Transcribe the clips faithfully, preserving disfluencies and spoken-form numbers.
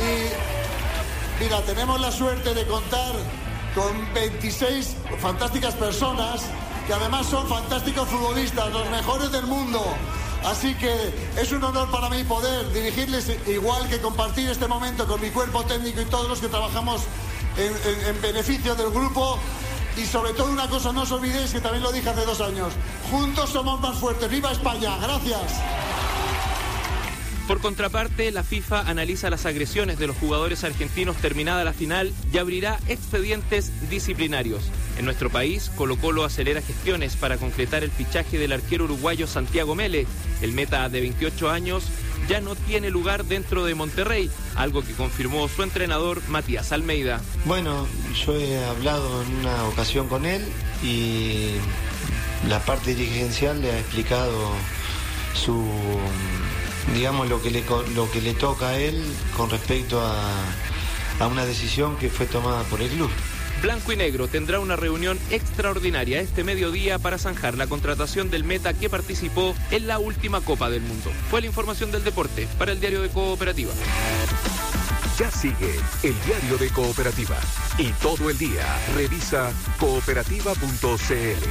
Y mira, tenemos la suerte de contar con veintiséis fantásticas personas que además son fantásticos futbolistas, los mejores del mundo. Así que es un honor para mí poder dirigirles, igual que compartir este momento con mi cuerpo técnico y todos los que trabajamos en, en, en beneficio del grupo. Y sobre todo una cosa, no os olvidéis que también lo dije hace dos años, juntos somos más fuertes. ¡Viva España! ¡Gracias! Por contraparte, la FIFA analiza las agresiones de los jugadores argentinos terminada la final y abrirá expedientes disciplinarios. En nuestro país, Colo-Colo acelera gestiones para concretar el fichaje del arquero uruguayo Santiago Mele. El meta de veintiocho años ya no tiene lugar dentro de Monterrey, algo que confirmó su entrenador Matías Almeida. Bueno, yo he hablado en una ocasión con él y la parte dirigencial le ha explicado su... digamos lo que le lo que le toca a él con respecto a, a una decisión que fue tomada por el club. Blanco y Negro tendrá una reunión extraordinaria este mediodía para zanjar la contratación del meta que participó en la última Copa del Mundo. Fue la información del deporte para el Diario de Cooperativa. Ya sigue el Diario de Cooperativa y todo el día revisa cooperativa punto c l.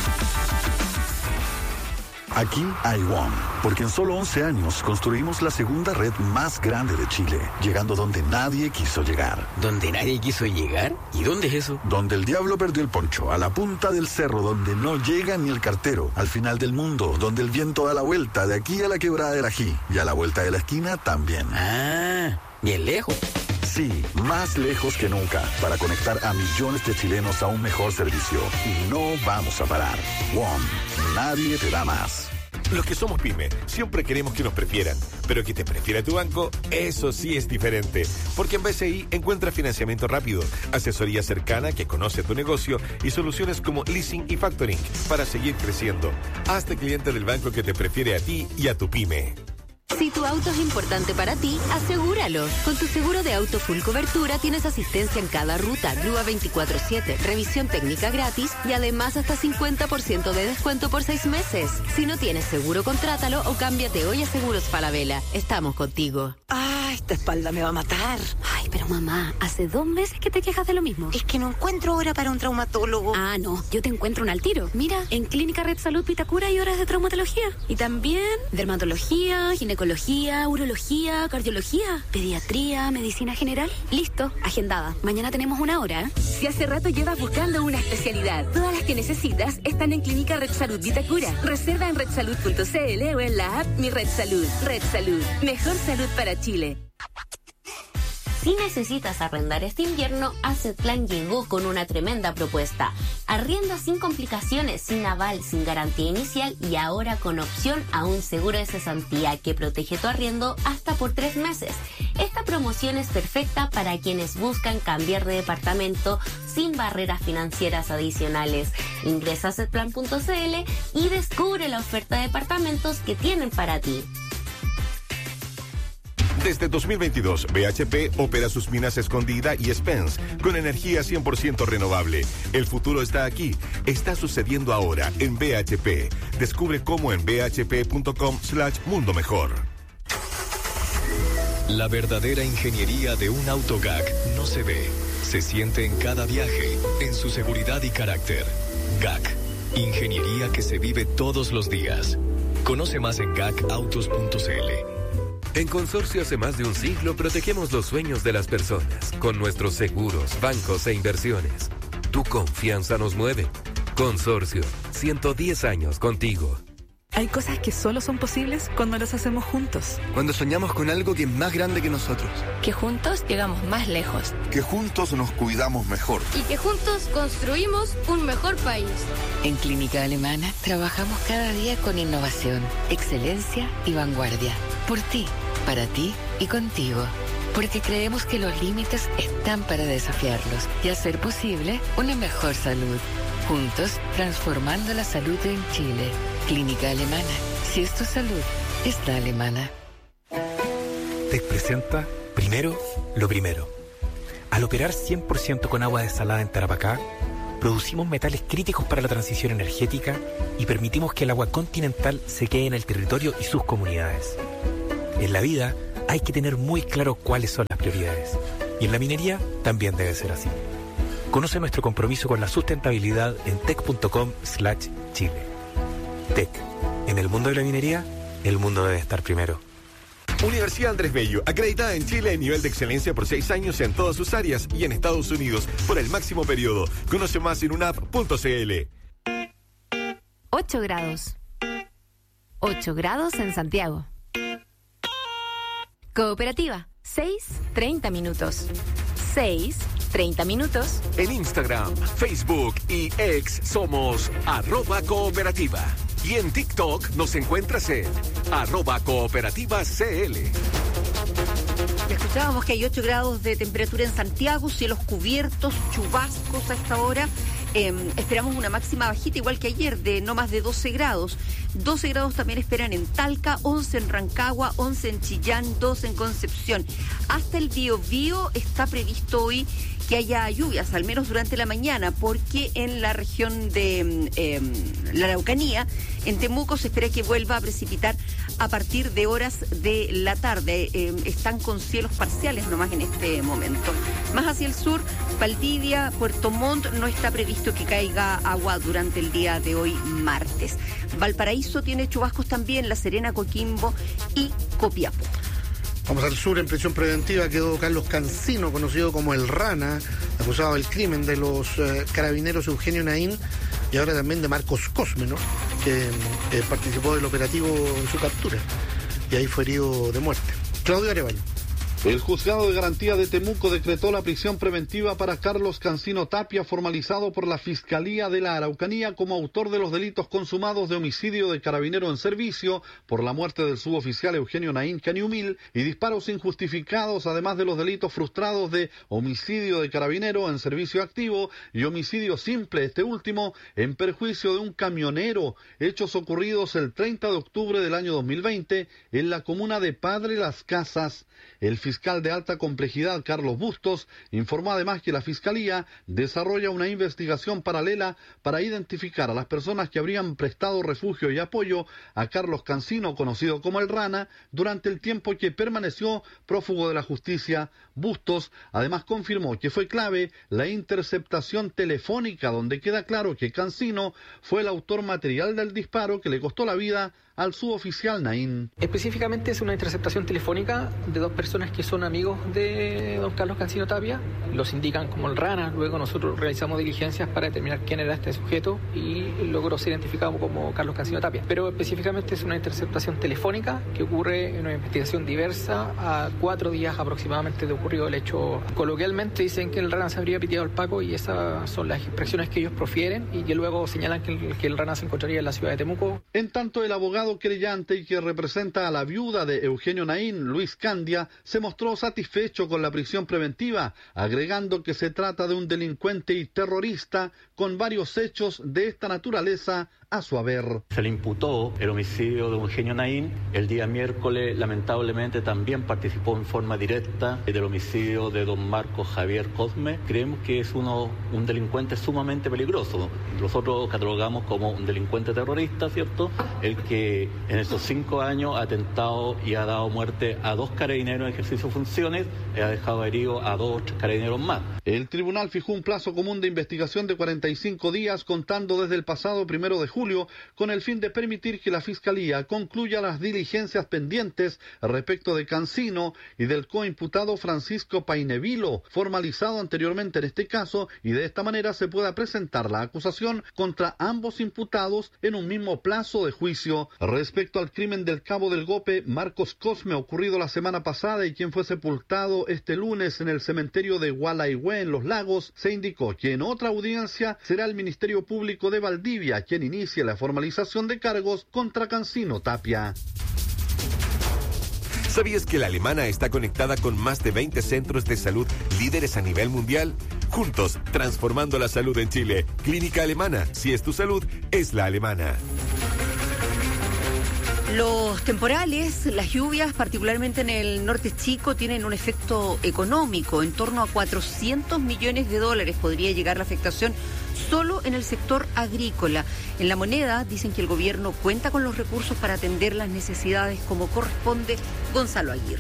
Aquí hay One, porque en solo once años construimos la segunda red más grande de Chile, llegando donde nadie quiso llegar. ¿Donde nadie quiso llegar? ¿Y dónde es eso? Donde el diablo perdió el poncho, a la punta del cerro, donde no llega ni el cartero, al final del mundo, donde el viento da la vuelta, de aquí a la quebrada del Ají, y a la vuelta de la esquina también. Ah, bien lejos. Sí, más lejos que nunca, para conectar a millones de chilenos a un mejor servicio. Y no vamos a parar. One, nadie te da más. Los que somos pyme, siempre queremos que nos prefieran, pero que te prefiera tu banco, eso sí es diferente. Porque en B C I encuentras financiamiento rápido, asesoría cercana que conoce tu negocio y soluciones como leasing y factoring para seguir creciendo. Hazte cliente del banco que te prefiere a ti y a tu pyme. Si tu auto es importante para ti, asegúralo. Con tu seguro de auto full cobertura tienes asistencia en cada ruta, grúa veinticuatro siete, revisión técnica gratis y además hasta cincuenta por ciento de descuento por seis meses. Si no tienes seguro, contrátalo o cámbiate hoy a Seguros Falabella. Estamos contigo. ¡Ah, esta espalda me va a matar! Ay, pero mamá, hace dos meses que te quejas de lo mismo. Es que no encuentro hora para un traumatólogo. Ah, no, yo te encuentro un al tiro. Mira, en Clínica Red Salud Vitacura hay horas de traumatología. Y también dermatología, ginecología, urología, cardiología, pediatría, medicina general. Listo, agendada. Mañana tenemos una hora, ¿eh? Si hace rato llevas buscando una especialidad, todas las que necesitas están en Clínica Red Salud Vitacura. Reserva en red salud punto c l o en la app Mi Red Salud. Red Salud, mejor salud para Chile. Si necesitas arrendar este invierno, Assetplan llegó con una tremenda propuesta. Arrienda sin complicaciones, sin aval, sin garantía inicial y ahora con opción a un seguro de cesantía que protege tu arriendo hasta por tres meses. Esta promoción es perfecta para quienes buscan cambiar de departamento sin barreras financieras adicionales. Ingresa a assetplan punto c l y descubre la oferta de departamentos que tienen para ti. Desde dos mil veintidós, B H P opera sus minas Escondida y Spence con energía cien por ciento renovable. El futuro está aquí. Está sucediendo ahora en B H P. Descubre cómo en b h p punto com slash mundo mejor. La verdadera ingeniería de un auto G A C no se ve, se siente en cada viaje, en su seguridad y carácter. G A C, ingeniería que se vive todos los días. Conoce más en gac autos punto c l. En Consorcio hace más de un siglo protegemos los sueños de las personas con nuestros seguros, bancos e inversiones. Tu confianza nos mueve. Consorcio, ciento diez años contigo. Hay cosas que solo son posibles cuando las hacemos juntos. Cuando soñamos con algo que es más grande que nosotros. Que juntos llegamos más lejos. Que juntos nos cuidamos mejor. Y que juntos construimos un mejor país. En Clínica Alemana trabajamos cada día con innovación, excelencia y vanguardia. Por ti, para ti y contigo. Porque creemos que los límites están para desafiarlos y hacer posible una mejor salud. Juntos, transformando la salud en Chile. Clínica Alemana. Si es tu salud, es la alemana. T E C presenta Primero, lo primero. Al operar cien por ciento con agua desalada en Tarapacá, producimos metales críticos para la transición energética y permitimos que el agua continental se quede en el territorio y sus comunidades. En la vida, hay que tener muy claro cuáles son las prioridades. Y en la minería también debe ser así. Conoce nuestro compromiso con la sustentabilidad en tec.com slash Chile. Tec. En el mundo de la minería, el mundo debe estar primero. Universidad Andrés Bello, acreditada en Chile en nivel de excelencia por seis años en todas sus áreas y en Estados Unidos por el máximo periodo. Conoce más en unap punto c l. ocho grados. ocho grados en Santiago. Cooperativa, seis, treinta minutos. seis, treinta minutos. En Instagram, Facebook y X somos arroba cooperativa. Y en TikTok nos encuentras en arroba cooperativa C L. Escuchábamos que hay ocho grados de temperatura en Santiago, cielos cubiertos, chubascos a esta hora. Eh, esperamos una máxima bajita igual que ayer de no más de doce grados. doce grados también esperan en Talca, once en Rancagua, once en Chillán, doce en Concepción. Hasta el Biobío está previsto hoy que haya lluvias, al menos durante la mañana, porque en la región de eh, la Araucanía, en Temuco, se espera que vuelva a precipitar a partir de horas de la tarde. Eh, están con cielos parciales nomás en este momento. Más hacia el sur, Valdivia, Puerto Montt, no está previsto que caiga agua durante el día de hoy, martes. Valparaíso tiene chubascos también, La Serena, Coquimbo y Copiapó. Vamos al sur. En prisión preventiva quedó Carlos Cancino, conocido como el Rana, acusado del crimen de los eh, carabineros Eugenio Naín y ahora también de Marcos Cosme, ¿no? que eh, participó del operativo en su captura y ahí fue herido de muerte. Claudio Arevalo. El juzgado de garantía de Temuco decretó la prisión preventiva para Carlos Cancino Tapia, formalizado por la Fiscalía de la Araucanía como autor de los delitos consumados de homicidio de carabinero en servicio por la muerte del suboficial Eugenio Naín Caniumil y disparos injustificados, además de los delitos frustrados de homicidio de carabinero en servicio activo y homicidio simple, este último en perjuicio de un camionero, hechos ocurridos el treinta de octubre del año dos mil veinte en la comuna de Padre Las Casas. El fiscal de alta complejidad, Carlos Bustos, informó además que la Fiscalía desarrolla una investigación paralela para identificar a las personas que habrían prestado refugio y apoyo a Carlos Cancino, conocido como el Rana, durante el tiempo que permaneció prófugo de la justicia. Bustos además confirmó que fue clave la interceptación telefónica, donde queda claro que Cancino fue el autor material del disparo que le costó la vida al suboficial Naín. Específicamente es una interceptación telefónica de dos personas que son amigos de don Carlos Cancino Tapia, los indican como el Rana, luego nosotros realizamos diligencias para determinar quién era este sujeto y logró ser identificado como Carlos Cancino Tapia. Pero específicamente es una interceptación telefónica que ocurre en una investigación diversa a cuatro días aproximadamente de ocurrido el hecho. Coloquialmente dicen que el Rana se habría piteado al Paco y esas son las expresiones que ellos profieren y que luego señalan que el, que el Rana se encontraría en la ciudad de Temuco. En tanto, el abogado querellante y que representa a la viuda de Eugenio Naín, Luis Candia, se mostró satisfecho con la prisión preventiva, agregando que se trata de un delincuente y terrorista con varios hechos de esta naturaleza a su haber. Se le imputó el homicidio de Eugenio Naín. El día miércoles, lamentablemente, también participó en forma directa del homicidio de don Marcos Javier Cosme. Creemos que es uno un delincuente sumamente peligroso. Nosotros catalogamos como un delincuente terrorista, ¿cierto? El que en estos cinco años ha atentado y ha dado muerte a dos carabineros en ejercicio de funciones y ha dejado herido a dos carabineros más. El tribunal fijó un plazo común de investigación de cuarenta y cinco días contando desde el pasado primero de julio con el fin de permitir que la Fiscalía concluya las diligencias pendientes respecto de Cancino y del coimputado Francisco Painevilo, formalizado anteriormente en este caso, y de esta manera se pueda presentar la acusación contra ambos imputados en un mismo plazo de juicio. Respecto al crimen del cabo del Gope, Marcos Cosme, ocurrido la semana pasada y quien fue sepultado este lunes en el cementerio de Gualaihue en Los Lagos, se indicó que en otra audiencia será el Ministerio Público de Valdivia quien inicie la formalización de cargos contra Cancino Tapia. ¿Sabías que la Alemana está conectada con más de veinte centros de salud líderes a nivel mundial? Juntos, transformando la salud en Chile. Clínica Alemana. Si es tu salud, es la alemana. Los temporales, las lluvias, particularmente en el norte chico, tienen un efecto económico. En torno a cuatrocientos millones de dólares podría llegar la afectación solo en el sector agrícola. En La Moneda dicen que el gobierno cuenta con los recursos para atender las necesidades como corresponde. Gonzalo Aguirre.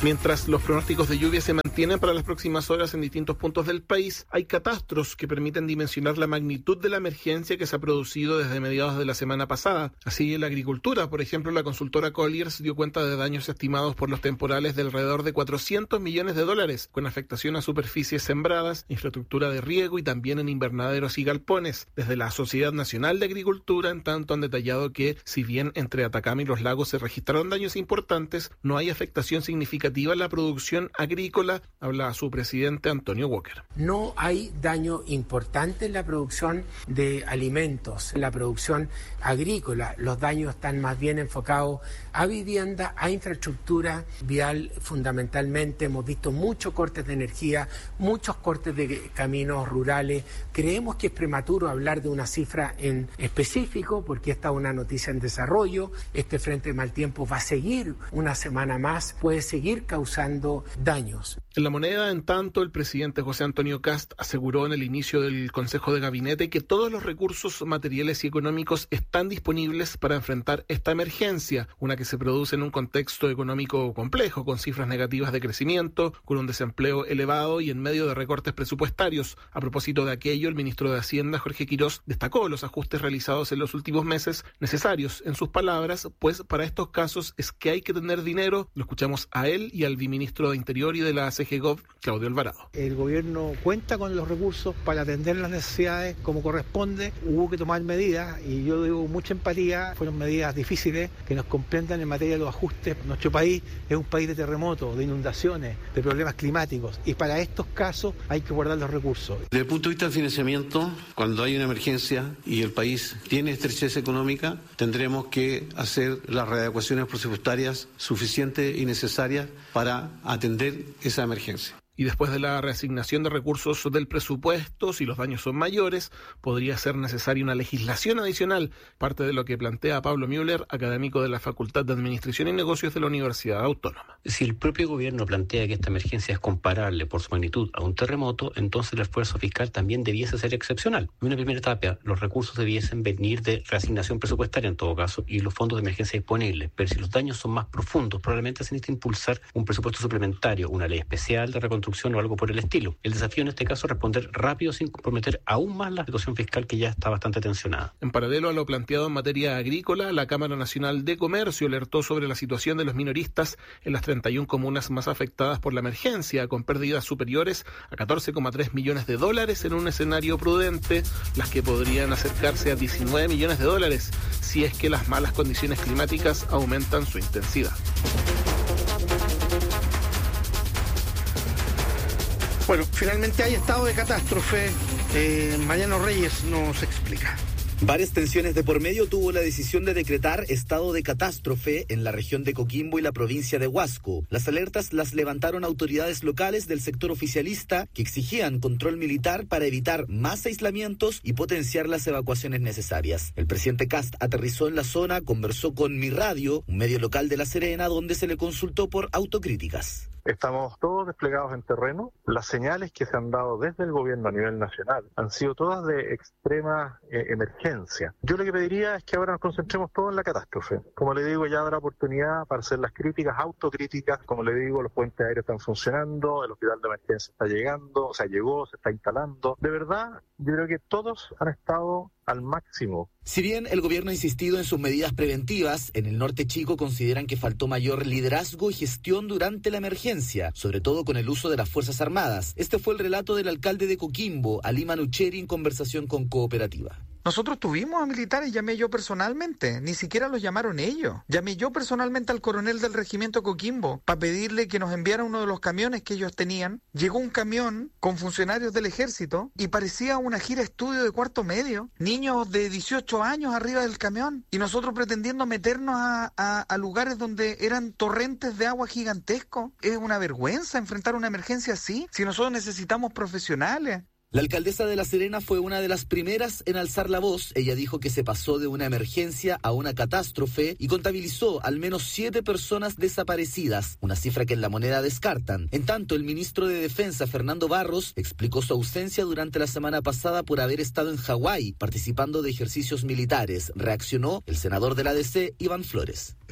Mientras los pronósticos de lluvia se mantienen para las próximas horas en distintos puntos del país, hay catastros que permiten dimensionar la magnitud de la emergencia que se ha producido desde mediados de la semana pasada. Así, en la agricultura, por ejemplo, la consultora Colliers dio cuenta de daños estimados por los temporales de alrededor de cuatrocientos millones de dólares, con afectación a superficies sembradas, infraestructura de riego y también en invernaderos y galpones. Desde la Sociedad Nacional de Agricultura, en tanto, han detallado que, si bien entre Atacama y Los Lagos se registraron daños importantes, no hay afectación significativa en la producción agrícola, habla su presidente Antonio Walker. No hay daño importante en la producción de alimentos, en la producción agrícola. Los daños están más bien enfocados a vivienda, a infraestructura vial fundamentalmente. Hemos visto muchos cortes de energía, muchos cortes de caminos rurales. Creemos que es prematuro hablar de una cifra en específico porque esta es una noticia en desarrollo. Este frente de mal tiempo va a seguir una semana más, puede seguir causando daños. En La Moneda, en tanto, el presidente José Antonio Kast aseguró en el inicio del Consejo de Gabinete que todos los recursos materiales y económicos están disponibles para enfrentar esta emergencia, una que se produce en un contexto económico complejo, con cifras negativas de crecimiento, con un desempleo elevado y en medio de recortes presupuestarios. A propósito de aquello, el ministro de Hacienda, Jorge Quirós, destacó los ajustes realizados en los últimos meses necesarios, en sus palabras, pues para estos casos es que hay que tener dinero. Lo escuchamos a él y al viceministro de Interior y de la C G Gov, Claudio Alvarado. El gobierno cuenta con los recursos para atender las necesidades como corresponde. Hubo que tomar medidas y yo digo mucha empatía. Fueron medidas difíciles que nos comprendan en materia de los ajustes. Nuestro país es un país de terremotos, de inundaciones, de problemas climáticos y para estos casos hay que guardar los recursos. Desde el punto de vista del financiamiento, cuando hay una emergencia y el país tiene estrechez económica, tendremos que hacer las readecuaciones presupuestarias suficientes y necesarias para atender esa emergencia. Y después de la reasignación de recursos del presupuesto, si los daños son mayores, podría ser necesaria una legislación adicional, parte de lo que plantea Pablo Müller, académico de la Facultad de Administración y Negocios de la Universidad Autónoma. Si el propio gobierno plantea que esta emergencia es comparable por su magnitud a un terremoto, entonces el esfuerzo fiscal también debiese ser excepcional. En una primera etapa, los recursos debiesen venir de reasignación presupuestaria en todo caso y los fondos de emergencia disponibles, pero si los daños son más profundos, probablemente se necesita impulsar un presupuesto suplementario, una ley especial de reconstrucción o algo por el estilo. El desafío en este caso es responder rápido sin comprometer aún más la situación fiscal que ya está bastante tensionada. En paralelo a lo planteado en materia agrícola, la Cámara Nacional de Comercio alertó sobre la situación de los minoristas en las treinta y una comunas más afectadas por la emergencia, con pérdidas superiores a catorce coma tres millones de dólares en un escenario prudente, las que podrían acercarse a diecinueve millones de dólares si es que las malas condiciones climáticas aumentan su intensidad. Bueno, finalmente hay estado de catástrofe. Eh, Mariano Reyes nos explica. Varias tensiones de por medio tuvo la decisión de decretar estado de catástrofe en la región de Coquimbo y la provincia de Huasco. Las alertas las levantaron autoridades locales del sector oficialista que exigían control militar para evitar más aislamientos y potenciar las evacuaciones necesarias. El presidente Kast aterrizó en la zona, conversó con Mi Radio, un medio local de La Serena, donde se le consultó por autocríticas. Estamos todos desplegados en terreno. Las señales que se han dado desde el gobierno a nivel nacional han sido todas de extrema eh, emergencia. Yo lo que pediría es que ahora nos concentremos todos en la catástrofe. Como le digo, ya habrá oportunidad para hacer las críticas, autocríticas. Como le digo, los puentes aéreos están funcionando, el hospital de emergencia está llegando, o sea, llegó, se está instalando. De verdad, yo creo que todos han estado al máximo. Si bien el gobierno ha insistido en sus medidas preventivas, en el norte chico consideran que faltó mayor liderazgo y gestión durante la emergencia, sobre todo con el uso de las Fuerzas Armadas. Este fue el relato del alcalde de Coquimbo, Ali Manucheri, en conversación con Cooperativa. Nosotros tuvimos a militares, llamé yo personalmente, ni siquiera los llamaron ellos. Llamé yo personalmente al coronel del regimiento Coquimbo para pedirle que nos enviara uno de los camiones que ellos tenían. Llegó un camión con funcionarios del ejército y parecía una gira estudio de cuarto medio. Niños de dieciocho años arriba del camión y nosotros pretendiendo meternos a, a, a lugares donde eran torrentes de agua gigantescos. Es una vergüenza enfrentar una emergencia así, si nosotros necesitamos profesionales. La alcaldesa de La Serena fue una de las primeras en alzar la voz. Ella dijo que se pasó de una emergencia a una catástrofe y contabilizó al menos siete personas desaparecidas, una cifra que en La Moneda descartan. En tanto, el ministro de Defensa, Fernando Barros, explicó su ausencia durante la semana pasada por haber estado en Hawái participando de ejercicios militares. Reaccionó el senador de la A D C, Iván Flores.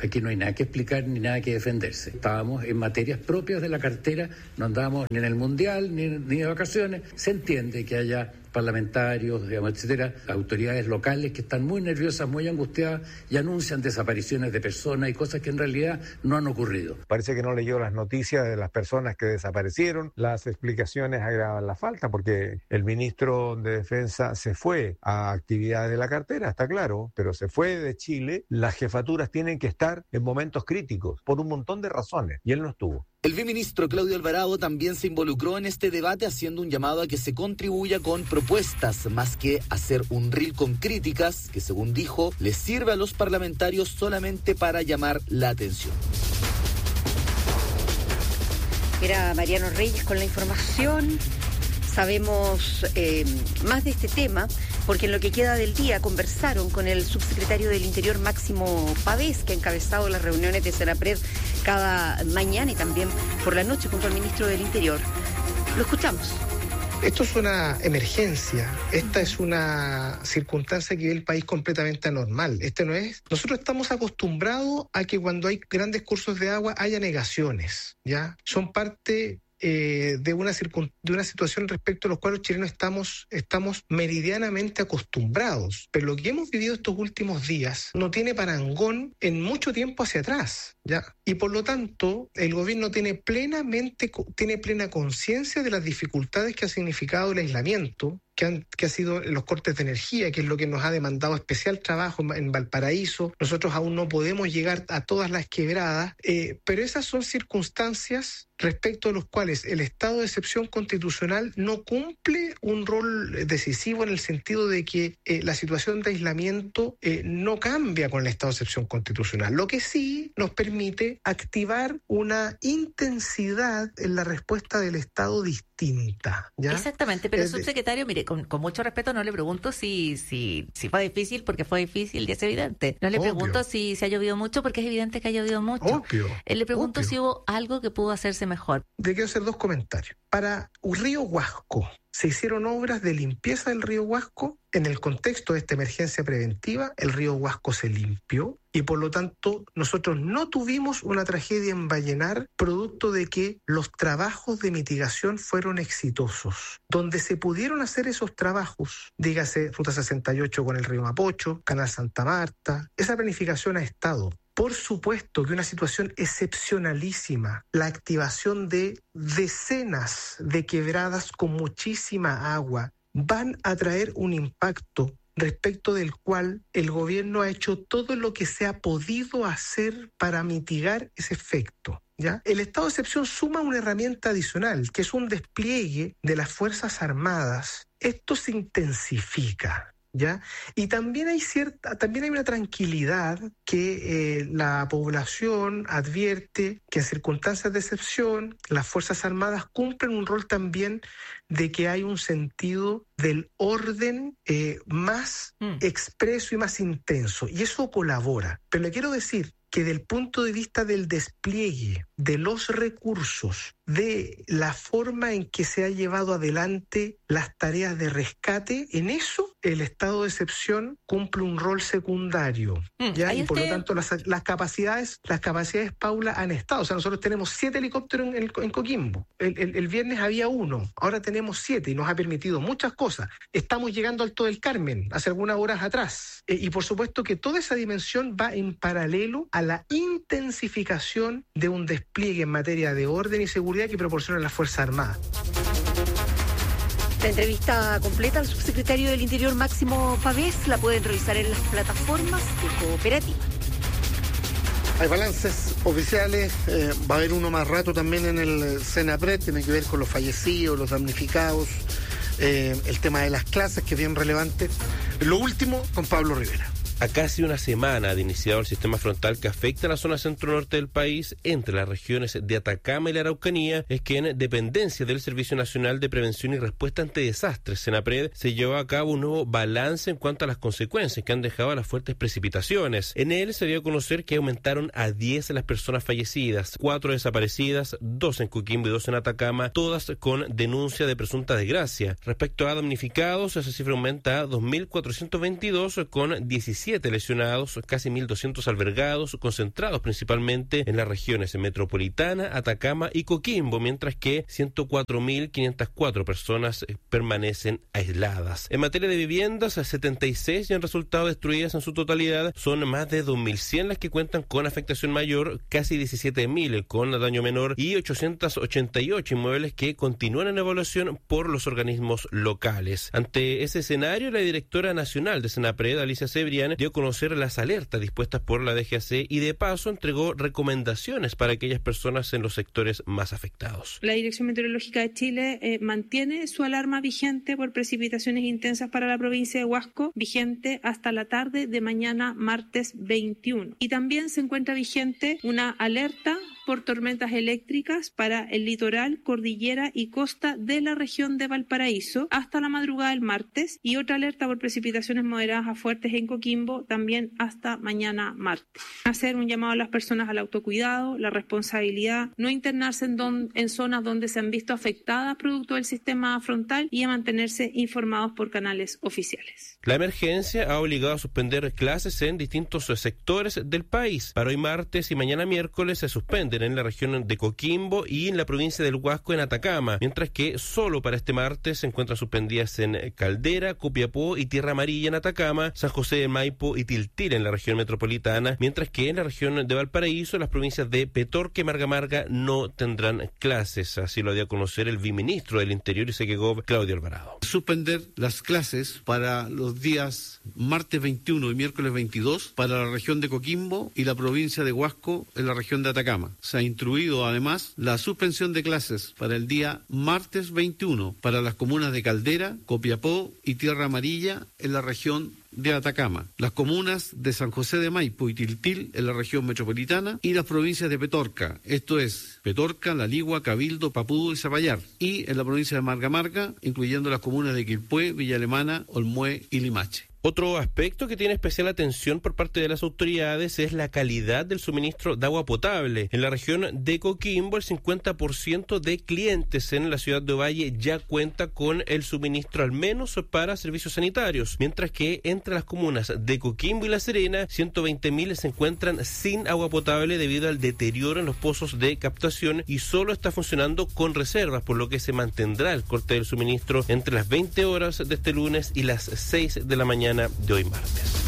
Aquí no hay nada que explicar ni nada que defenderse. Estábamos en materias propias de la cartera, no andábamos ni en el Mundial ni, ni de vacaciones. Se entiende que haya parlamentarios, digamos, etcétera, autoridades locales que están muy nerviosas, muy angustiadas y anuncian desapariciones de personas y cosas que en realidad no han ocurrido. Parece que no leyó las noticias de las personas que desaparecieron. Las explicaciones agravan la falta porque el ministro de Defensa se fue a actividades de la cartera, está claro, pero se fue de Chile. Las jefaturas tienen que estar en momentos críticos por un montón de razones y él no estuvo. El viceministro Claudio Alvarado también se involucró en este debate haciendo un llamado a que se contribuya con propuestas, más que hacer un reel con críticas que, según dijo, les sirve a los parlamentarios solamente para llamar la atención. Era Mariano Reyes con la información. Sabemos eh, más de este tema porque en lo que queda del día conversaron con el subsecretario del Interior Máximo Pavés, que ha encabezado las reuniones de Senapred cada mañana y también por la noche junto al ministro del Interior. Lo escuchamos. Esto es una emergencia, esta es una circunstancia que vive el país completamente anormal. Este no es. Nosotros estamos acostumbrados a que cuando hay grandes cursos de agua haya negaciones, ¿ya? Son parte Eh, de, una circun- de una situación respecto a los cuales los chilenos estamos, estamos meridianamente acostumbrados. Pero lo que hemos vivido estos últimos días no tiene parangón en mucho tiempo hacia atrás, ¿ya? Y por lo tanto, el gobierno tiene plenamente, tiene plena conciencia de las dificultades que ha significado el aislamiento, que han, que ha sido los cortes de energía, que es lo que nos ha demandado especial trabajo en, en Valparaíso. Nosotros aún no podemos llegar a todas las quebradas, eh, pero esas son circunstancias respecto a los cuales el estado de excepción constitucional no cumple un rol decisivo en el sentido de que eh, la situación de aislamiento eh, no cambia con el estado de excepción constitucional. Lo que sí nos permite activar una intensidad en la respuesta del Estado distinta, ¿ya? Exactamente, pero Es de- subsecretario, mire, con, con mucho respeto no le pregunto si, si, si fue difícil, porque fue difícil y es evidente. No le Obvio. pregunto si, si ha llovido mucho, porque es evidente que ha llovido mucho. Obvio, Eh, le pregunto obvio. si hubo algo que pudo hacerse mejor. Te quiero hacer dos comentarios. Para un río Huasco, se hicieron obras de limpieza del río Huasco. En el contexto de esta emergencia preventiva, el río Huasco se limpió y por lo tanto nosotros no tuvimos una tragedia en Vallenar producto de que los trabajos de mitigación fueron exitosos. Donde se pudieron hacer esos trabajos, dígase Ruta sesenta y ocho con el río Mapocho, Canal Santa Marta, esa planificación ha estado. Por supuesto que una situación excepcionalísima, la activación de decenas de quebradas con muchísima agua, van a traer un impacto respecto del cual el gobierno ha hecho todo lo que se ha podido hacer para mitigar ese efecto, ¿ya? El estado de excepción suma una herramienta adicional, que es un despliegue de las Fuerzas Armadas. Esto se intensifica, ¿ya? Y también hay cierta, también hay una tranquilidad que eh, la población advierte que en circunstancias de excepción las Fuerzas Armadas cumplen un rol también de que hay un sentido del orden eh, más mm. expreso y más intenso, y eso colabora. Pero le quiero decir que del punto de vista del despliegue de los recursos, de la forma en que se ha llevado adelante las tareas de rescate, en eso el estado de excepción cumple un rol secundario, mm, ¿ya? Y por usted... lo tanto las, las capacidades, las capacidades, Paula, han estado. O sea, nosotros tenemos siete helicópteros en, en, en Coquimbo. El, el, el viernes había uno, ahora tenemos siete y nos ha permitido muchas cosas. Estamos llegando al Alto del Carmen hace algunas horas atrás. Eh, y por supuesto que toda esa dimensión va en paralelo a la intensificación de un despliegue en materia de orden y seguridad que proporcionan las Fuerzas Armadas. La entrevista completa al subsecretario del Interior Máximo Pavés la pueden revisar en las plataformas de Cooperativa. Hay balances oficiales, eh, va a haber uno más rato también en el Senapred, tiene que ver con los fallecidos, los damnificados, eh, el tema de las clases, que es bien relevante. Lo último con Pablo Rivera. A casi una semana de iniciado el sistema frontal que afecta a la zona centro-norte del país, entre las regiones de Atacama y la Araucanía, es que en dependencia del Servicio Nacional de Prevención y Respuesta ante Desastres, Senapred, se llevó a cabo un nuevo balance en cuanto a las consecuencias que han dejado las fuertes precipitaciones. En él se dio a conocer que aumentaron a diez las personas fallecidas, cuatro desaparecidas, dos en Coquimbo y dos en Atacama, todas con denuncia de presunta desgracia. Respecto a damnificados, esa cifra aumenta a dos mil cuatrocientos veintidós, con diecisiete siete lesionados, casi mil doscientos albergados, concentrados principalmente en las regiones metropolitana, Atacama y Coquimbo, mientras que ciento cuatro mil quinientas cuatro personas permanecen aisladas. En materia de viviendas, setenta y seis ya han resultado destruidas en su totalidad. Son más de dos mil cien las que cuentan con afectación mayor, casi diecisiete mil con daño menor y ochocientos ochenta y ocho inmuebles que continúan en evaluación por los organismos locales. Ante ese escenario, la directora nacional de Senapred, Alicia Cebrián, dio a conocer las alertas dispuestas por la D G A C y de paso entregó recomendaciones para aquellas personas en los sectores más afectados. La Dirección Meteorológica de Chile eh, mantiene su alarma vigente por precipitaciones intensas para la provincia de Huasco, vigente hasta la tarde de mañana martes veintiuno. Y también se encuentra vigente una alerta por tormentas eléctricas para el litoral, cordillera y costa de la región de Valparaíso hasta la madrugada del martes, y otra alerta por precipitaciones moderadas a fuertes en Coquimbo también hasta mañana martes. Hacer un llamado a las personas al autocuidado, la responsabilidad, no internarse en, don, en zonas donde se han visto afectadas producto del sistema frontal y a mantenerse informados por canales oficiales. La emergencia ha obligado a suspender clases en distintos sectores del país. Para hoy martes y mañana miércoles se suspenden en la región de Coquimbo y en la provincia del Huasco en Atacama, mientras que solo para este martes se encuentran suspendidas en Caldera, Copiapó y Tierra Amarilla en Atacama, San José de Maipo y Tiltil en la región metropolitana, mientras que en la región de Valparaíso las provincias de Petorca y Marga Marga no tendrán clases. Así lo dio a conocer el viceministro del Interior y Segegov, Claudio Alvarado. Suspender las clases para los días martes veintiuno y miércoles veintidós para la región de Coquimbo y la provincia de Huasco en la región de Atacama. Se ha instruido además la suspensión de clases para el día martes veintiuno para las comunas de Caldera, Copiapó y Tierra Amarilla en la región de Atacama, las comunas de San José de Maipo y Tiltil en la región metropolitana y las provincias de Petorca, esto es Petorca, La Ligua, Cabildo, Papudo y Zapallar, y en la provincia de Marga Marga, incluyendo las comunas de Quilpué, Villa Alemana, Olmué y Limache. Otro aspecto que tiene especial atención por parte de las autoridades es la calidad del suministro de agua potable. En la región de Coquimbo, el cincuenta por ciento de clientes en la ciudad de Ovalle ya cuenta con el suministro al menos para servicios sanitarios, mientras que entre las comunas de Coquimbo y La Serena, ciento veinte mil se encuentran sin agua potable debido al deterioro en los pozos de captación y solo está funcionando con reservas, por lo que se mantendrá el corte del suministro entre las veinte horas de este lunes y las seis de la mañana de hoy martes.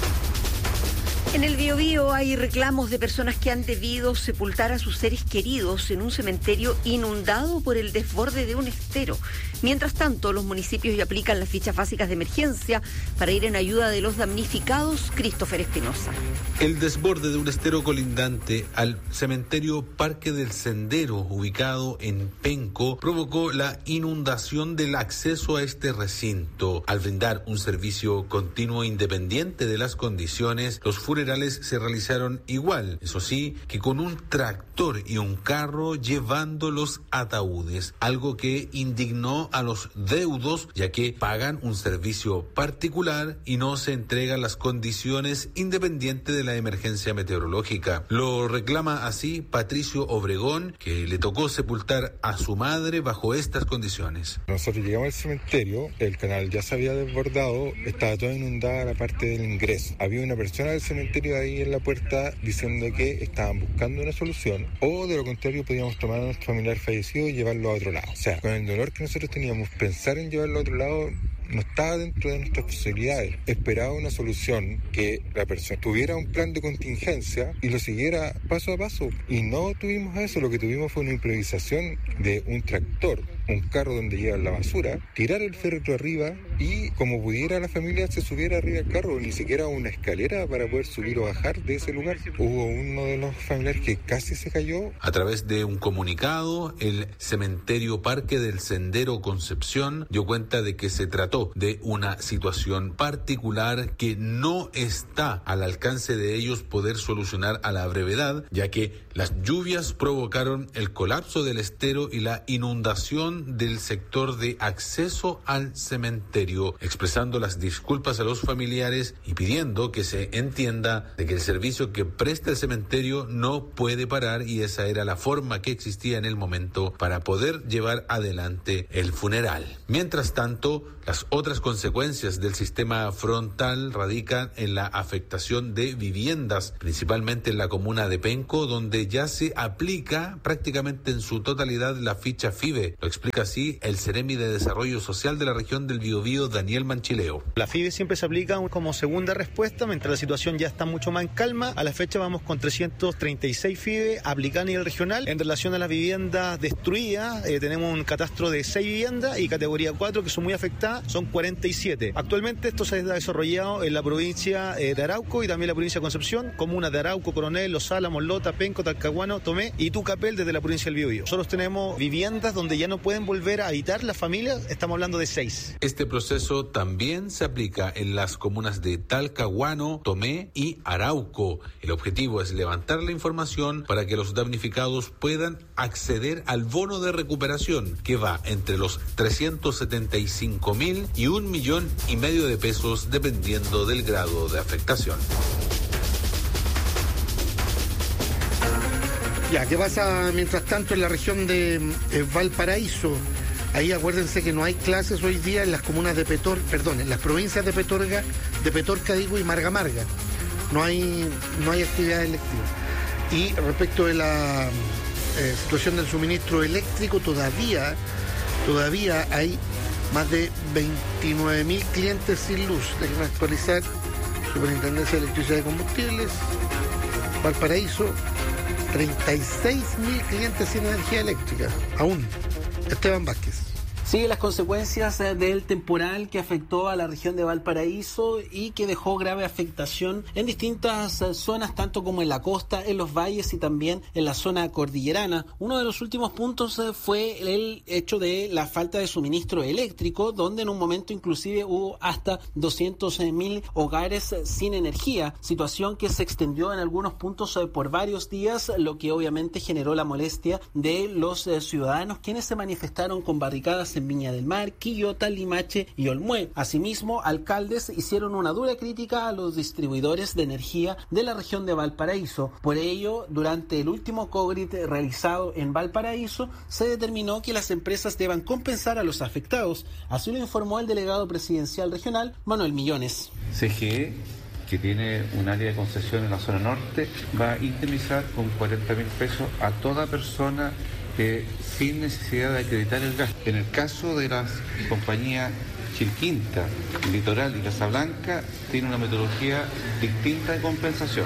En el Biobío hay reclamos de personas que han debido sepultar a sus seres queridos en un cementerio inundado por el desborde de un estero. Mientras tanto, los municipios ya aplican las fichas básicas de emergencia para ir en ayuda de los damnificados. Christopher Espinosa. El desborde de un estero colindante al cementerio Parque del Sendero, ubicado en Penco, provocó la inundación del acceso a este recinto. Al brindar un servicio continuo independiente de las condiciones, los funerales se realizaron igual, eso sí, que con un tractor y un carro llevando los ataúdes, algo que indignó a los deudos, ya que pagan un servicio particular y no se entregan las condiciones independientes de la emergencia meteorológica. Lo reclama así Patricio Obregón, que le tocó sepultar a su madre bajo estas condiciones. Nosotros llegamos al cementerio, el canal ya se había desbordado, estaba toda inundada la parte del ingreso. Había una persona del cementerio ahí en la puerta diciendo que estaban buscando una solución, o de lo contrario podíamos tomar a nuestro familiar fallecido y llevarlo a otro lado. O sea, con el dolor que nosotros teníamos, pensar en llevarlo a otro lado no estaba dentro de nuestras posibilidades. Esperaba una solución, que la persona tuviera un plan de contingencia y lo siguiera paso a paso. Y no tuvimos eso, lo que tuvimos fue una improvisación de un tractor, un carro donde llevan la basura, tirar el féretro arriba y como pudiera la familia se subiera arriba del carro, ni siquiera una escalera para poder subir o bajar de ese lugar. Hubo uno de los familiares que casi se cayó. A través de un comunicado, el cementerio Parque del Sendero Concepción dio cuenta de que se trató de una situación particular que no está al alcance de ellos poder solucionar a la brevedad, ya que las lluvias provocaron el colapso del estero y la inundación gestión del sector de acceso al cementerio, expresando las disculpas a los familiares y pidiendo que se entienda de que el servicio que presta el cementerio no puede parar y esa era la forma que existía en el momento para poder llevar adelante el funeral. Mientras tanto, las otras consecuencias del sistema frontal radican en la afectación de viviendas, principalmente en la comuna de Penco, donde ya se aplica prácticamente en su totalidad la ficha FIBE. Lo explica así el Ceremi de Desarrollo Social de la región del Biobío, Daniel Manchileo. La FIBE siempre se aplica como segunda respuesta, mientras la situación ya está mucho más en calma. A la fecha vamos con trescientos treinta y seis FIBE aplicadas a nivel regional. En relación a las viviendas destruidas, eh, tenemos un catastro de seis viviendas y categoría cuatro que son muy afectadas, son cuarenta y siete. Actualmente esto se ha desarrollado en la provincia eh, de Arauco y también la provincia de Concepción, comunas de Arauco, Coronel, Los Álamos, Lota, Penco, Talcahuano, Tomé y Tucapel desde la provincia del Biobío. Nosotros tenemos viviendas donde ya no pueden volver a habitar las familias, estamos hablando de seis. Este proceso también se aplica en las comunas de Talcahuano, Tomé y Arauco. El objetivo es levantar la información para que los damnificados puedan acceder al bono de recuperación que va entre los trescientos setenta y cinco mil y un millón y medio de pesos dependiendo del grado de afectación. Ya, ¿qué pasa mientras tanto en la región de eh, Valparaíso? Ahí acuérdense que no hay clases hoy día en las comunas de Petor, perdón, en las provincias de Petorga, de Petorca digo, y Marga Marga. No hay, no hay actividades electivas. Y respecto de la eh, situación del suministro eléctrico, todavía, todavía hay más de veintinueve mil clientes sin luz. Déjenme actualizar. Superintendencia de Electricidad y Combustibles, Valparaíso, treinta y seis mil clientes sin energía eléctrica. Aún. Esteban Vázquez. Sigue las consecuencias del temporal que afectó a la región de Valparaíso y que dejó grave afectación en distintas zonas, tanto como en la costa, en los valles y también en la zona cordillerana. Uno de los últimos puntos fue el hecho de la falta de suministro eléctrico, donde en un momento inclusive hubo hasta doscientos mil hogares sin energía, situación que se extendió en algunos puntos por varios días, lo que obviamente generó la molestia de los ciudadanos, quienes se manifestaron con barricadas en Viña del Mar, Quillota, Limache y Olmué. Asimismo, alcaldes hicieron una dura crítica a los distribuidores de energía de la región de Valparaíso. Por ello, durante el último COGRIT realizado en Valparaíso, se determinó que las empresas deban compensar a los afectados. Así lo informó el delegado presidencial regional, Manuel Millones. C G E, que tiene un área de concesión en la zona norte, va a indemnizar con cuarenta mil pesos a toda persona que sin necesidad de acreditar el gasto. En el caso de las compañías Chilquinta, Litoral y Casablanca, tiene una metodología distinta de compensación.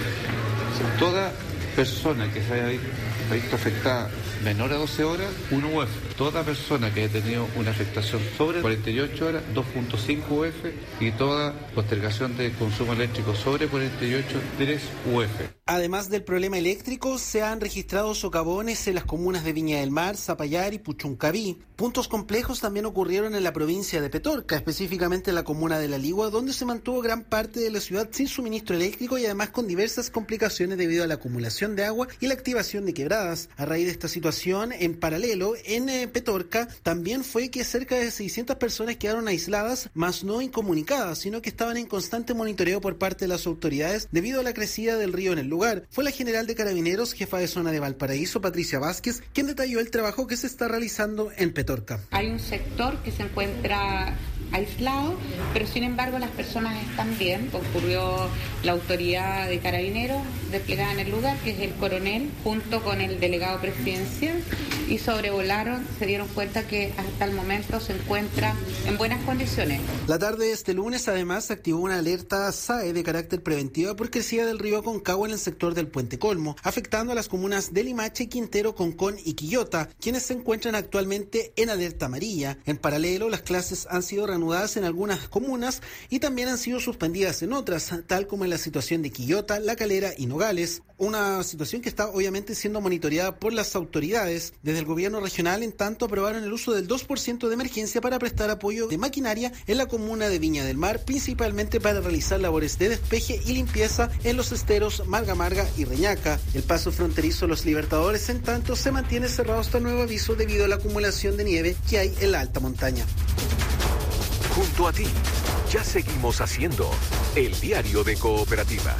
Toda persona que se haya visto afectada menor a doce horas, uno U F. Toda persona que haya tenido una afectación sobre cuarenta y ocho horas, dos punto cinco U F. Y toda postergación de consumo eléctrico sobre cuarenta y ocho, tres U F. Además del problema eléctrico, se han registrado socavones en las comunas de Viña del Mar, Zapallar y Puchuncaví. Puntos complejos también ocurrieron en la provincia de Petorca, específicamente en la comuna de La Ligua, donde se mantuvo gran parte de la ciudad sin suministro eléctrico y además con diversas complicaciones debido a la acumulación de agua y la activación de quebradas. A raíz de esta situación, en paralelo, en eh, Petorca, también fue que cerca de seiscientas personas quedaron aisladas, más no incomunicadas, sino que estaban en constante monitoreo por parte de las autoridades debido a la crecida del río en el lugar. Fue la general de Carabineros, jefa de zona de Valparaíso, Patricia Vázquez, quien detalló el trabajo que se está realizando en Petorca. Hay un sector que se encuentra aislado, pero sin embargo las personas están bien. Concurrió la autoridad de Carabineros desplegada en el lugar, que es el coronel, junto con el delegado presidencial, y sobrevolaron, se dieron cuenta que hasta el momento se encuentra en buenas condiciones. La tarde de este lunes, además, se activó una alerta S A E de carácter preventivo por crecida del río Aconcagua en el sector del Puente Colmo, afectando a las comunas de Limache, Quintero, Concón y Quillota, quienes se encuentran actualmente en alerta amarilla. En paralelo, las clases han sido reanudadas en algunas comunas y también han sido suspendidas en otras, tal como en la situación de Quillota, La Calera y Nogales, una situación que está obviamente siendo monitoreada por las autoridades. Desde Desde el gobierno regional, en tanto, aprobaron el uso del dos por ciento de emergencia para prestar apoyo de maquinaria en la comuna de Viña del Mar, principalmente para realizar labores de despeje y limpieza en los esteros Marga Marga y Reñaca. El paso fronterizo Los Libertadores, en tanto, se mantiene cerrado hasta nuevo aviso debido a la acumulación de nieve que hay en la alta montaña. Junto a ti, ya seguimos haciendo el diario de Cooperativa.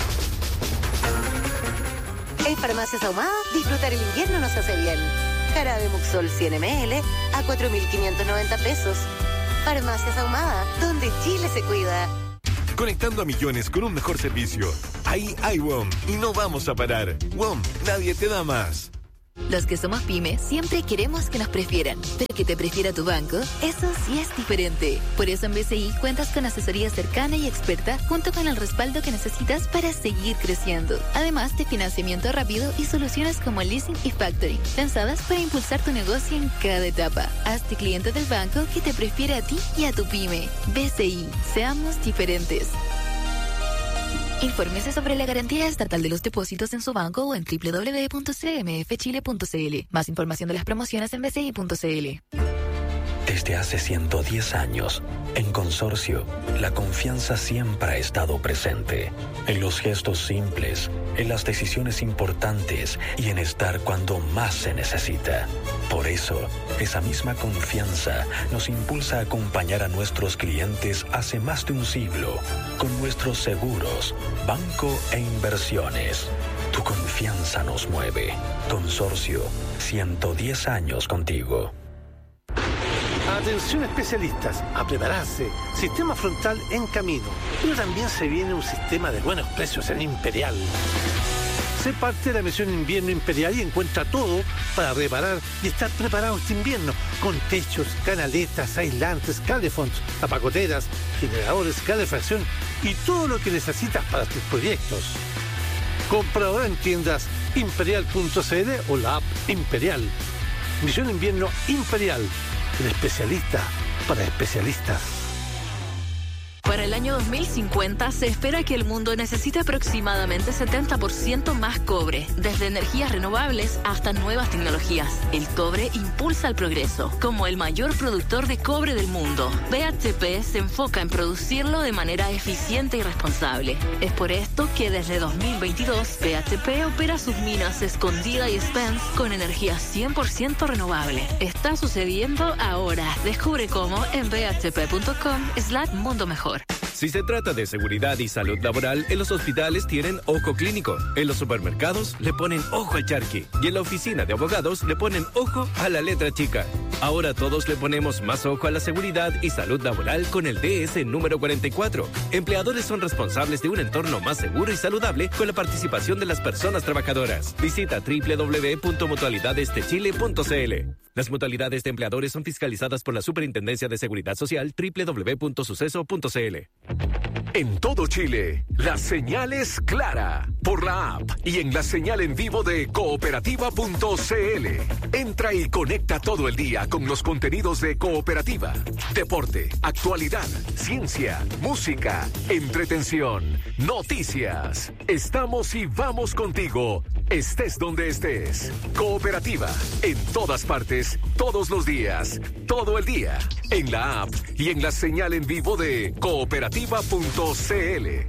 En Farmacias Ahumada, disfrutar el invierno nos hace bien. Jarabe Muxol cien mililitros a cuatro mil quinientos noventa pesos. Farmacias Ahumada, donde Chile se cuida. Conectando a millones con un mejor servicio. Ahí hay W O M y no vamos a parar. W O M, nadie te da más. Los que somos pyme siempre queremos que nos prefieran, pero que te prefiera tu banco, eso sí es diferente. Por eso en B C I cuentas con asesoría cercana y experta junto con el respaldo que necesitas para seguir creciendo. Además de financiamiento rápido y soluciones como el leasing y factoring, pensadas para impulsar tu negocio en cada etapa. Hazte cliente del banco que te prefiere a ti y a tu pyme. B C I, seamos diferentes. Infórmese sobre la garantía estatal de los depósitos en su banco o en doble u doble u doble u punto c m f chile punto c l. Más información de las promociones en b c i punto c l. Desde hace ciento diez años, en Consorcio, la confianza siempre ha estado presente. En los gestos simples, en las decisiones importantes y en estar cuando más se necesita. Por eso, esa misma confianza nos impulsa a acompañar a nuestros clientes hace más de un siglo con nuestros seguros, banco e inversiones. Tu confianza nos mueve. Consorcio, ciento diez años contigo. Atención especialistas, a prepararse. Sistema frontal en camino. Pero también se viene un sistema de buenos precios en Imperial. Sé parte de la misión Invierno Imperial y encuentra todo para reparar y estar preparado este invierno. Con techos, canaletas, aislantes, calefonds, tapacoteras, generadores, calefacción y todo lo que necesitas para tus proyectos. Compra ahora en tiendas imperial punto c l o la app Imperial. Misión Invierno Imperial. El especialista para especialistas. Para el año dos mil cincuenta se espera que el mundo necesite aproximadamente setenta por ciento más cobre, desde energías renovables hasta nuevas tecnologías. El cobre impulsa el progreso. Como el mayor productor de cobre del mundo, B H P se enfoca en producirlo de manera eficiente y responsable. Es por esto que desde dos mil veintidós, B H P opera sus minas Escondida y Spence con energía cien por ciento renovable. Está sucediendo ahora. Descubre cómo en b h p punto com slash mundo mejor. Si se trata de seguridad y salud laboral, en los hospitales tienen ojo clínico, en los supermercados le ponen ojo al charqui y en la oficina de abogados le ponen ojo a la letra chica. Ahora todos le ponemos más ojo a la seguridad y salud laboral con el D S número cuarenta y cuatro. Empleadores son responsables de un entorno más seguro y saludable con la participación de las personas trabajadoras. Visita doble u doble u doble u punto mutualidades de chile punto c l. Las mutualidades de empleadores son fiscalizadas por la Superintendencia de Seguridad Social doble u doble u doble u punto suceso punto c l. En todo Chile, la señal es clara por la app y en la señal en vivo de cooperativa punto c l. Entra y conecta todo el día con los contenidos de Cooperativa. Deporte, actualidad, ciencia, música, entretención, noticias. Estamos y vamos contigo, estés donde estés. Cooperativa, en todas partes, todos los días, todo el día. En la app y en la señal en vivo de cooperativa punto c l.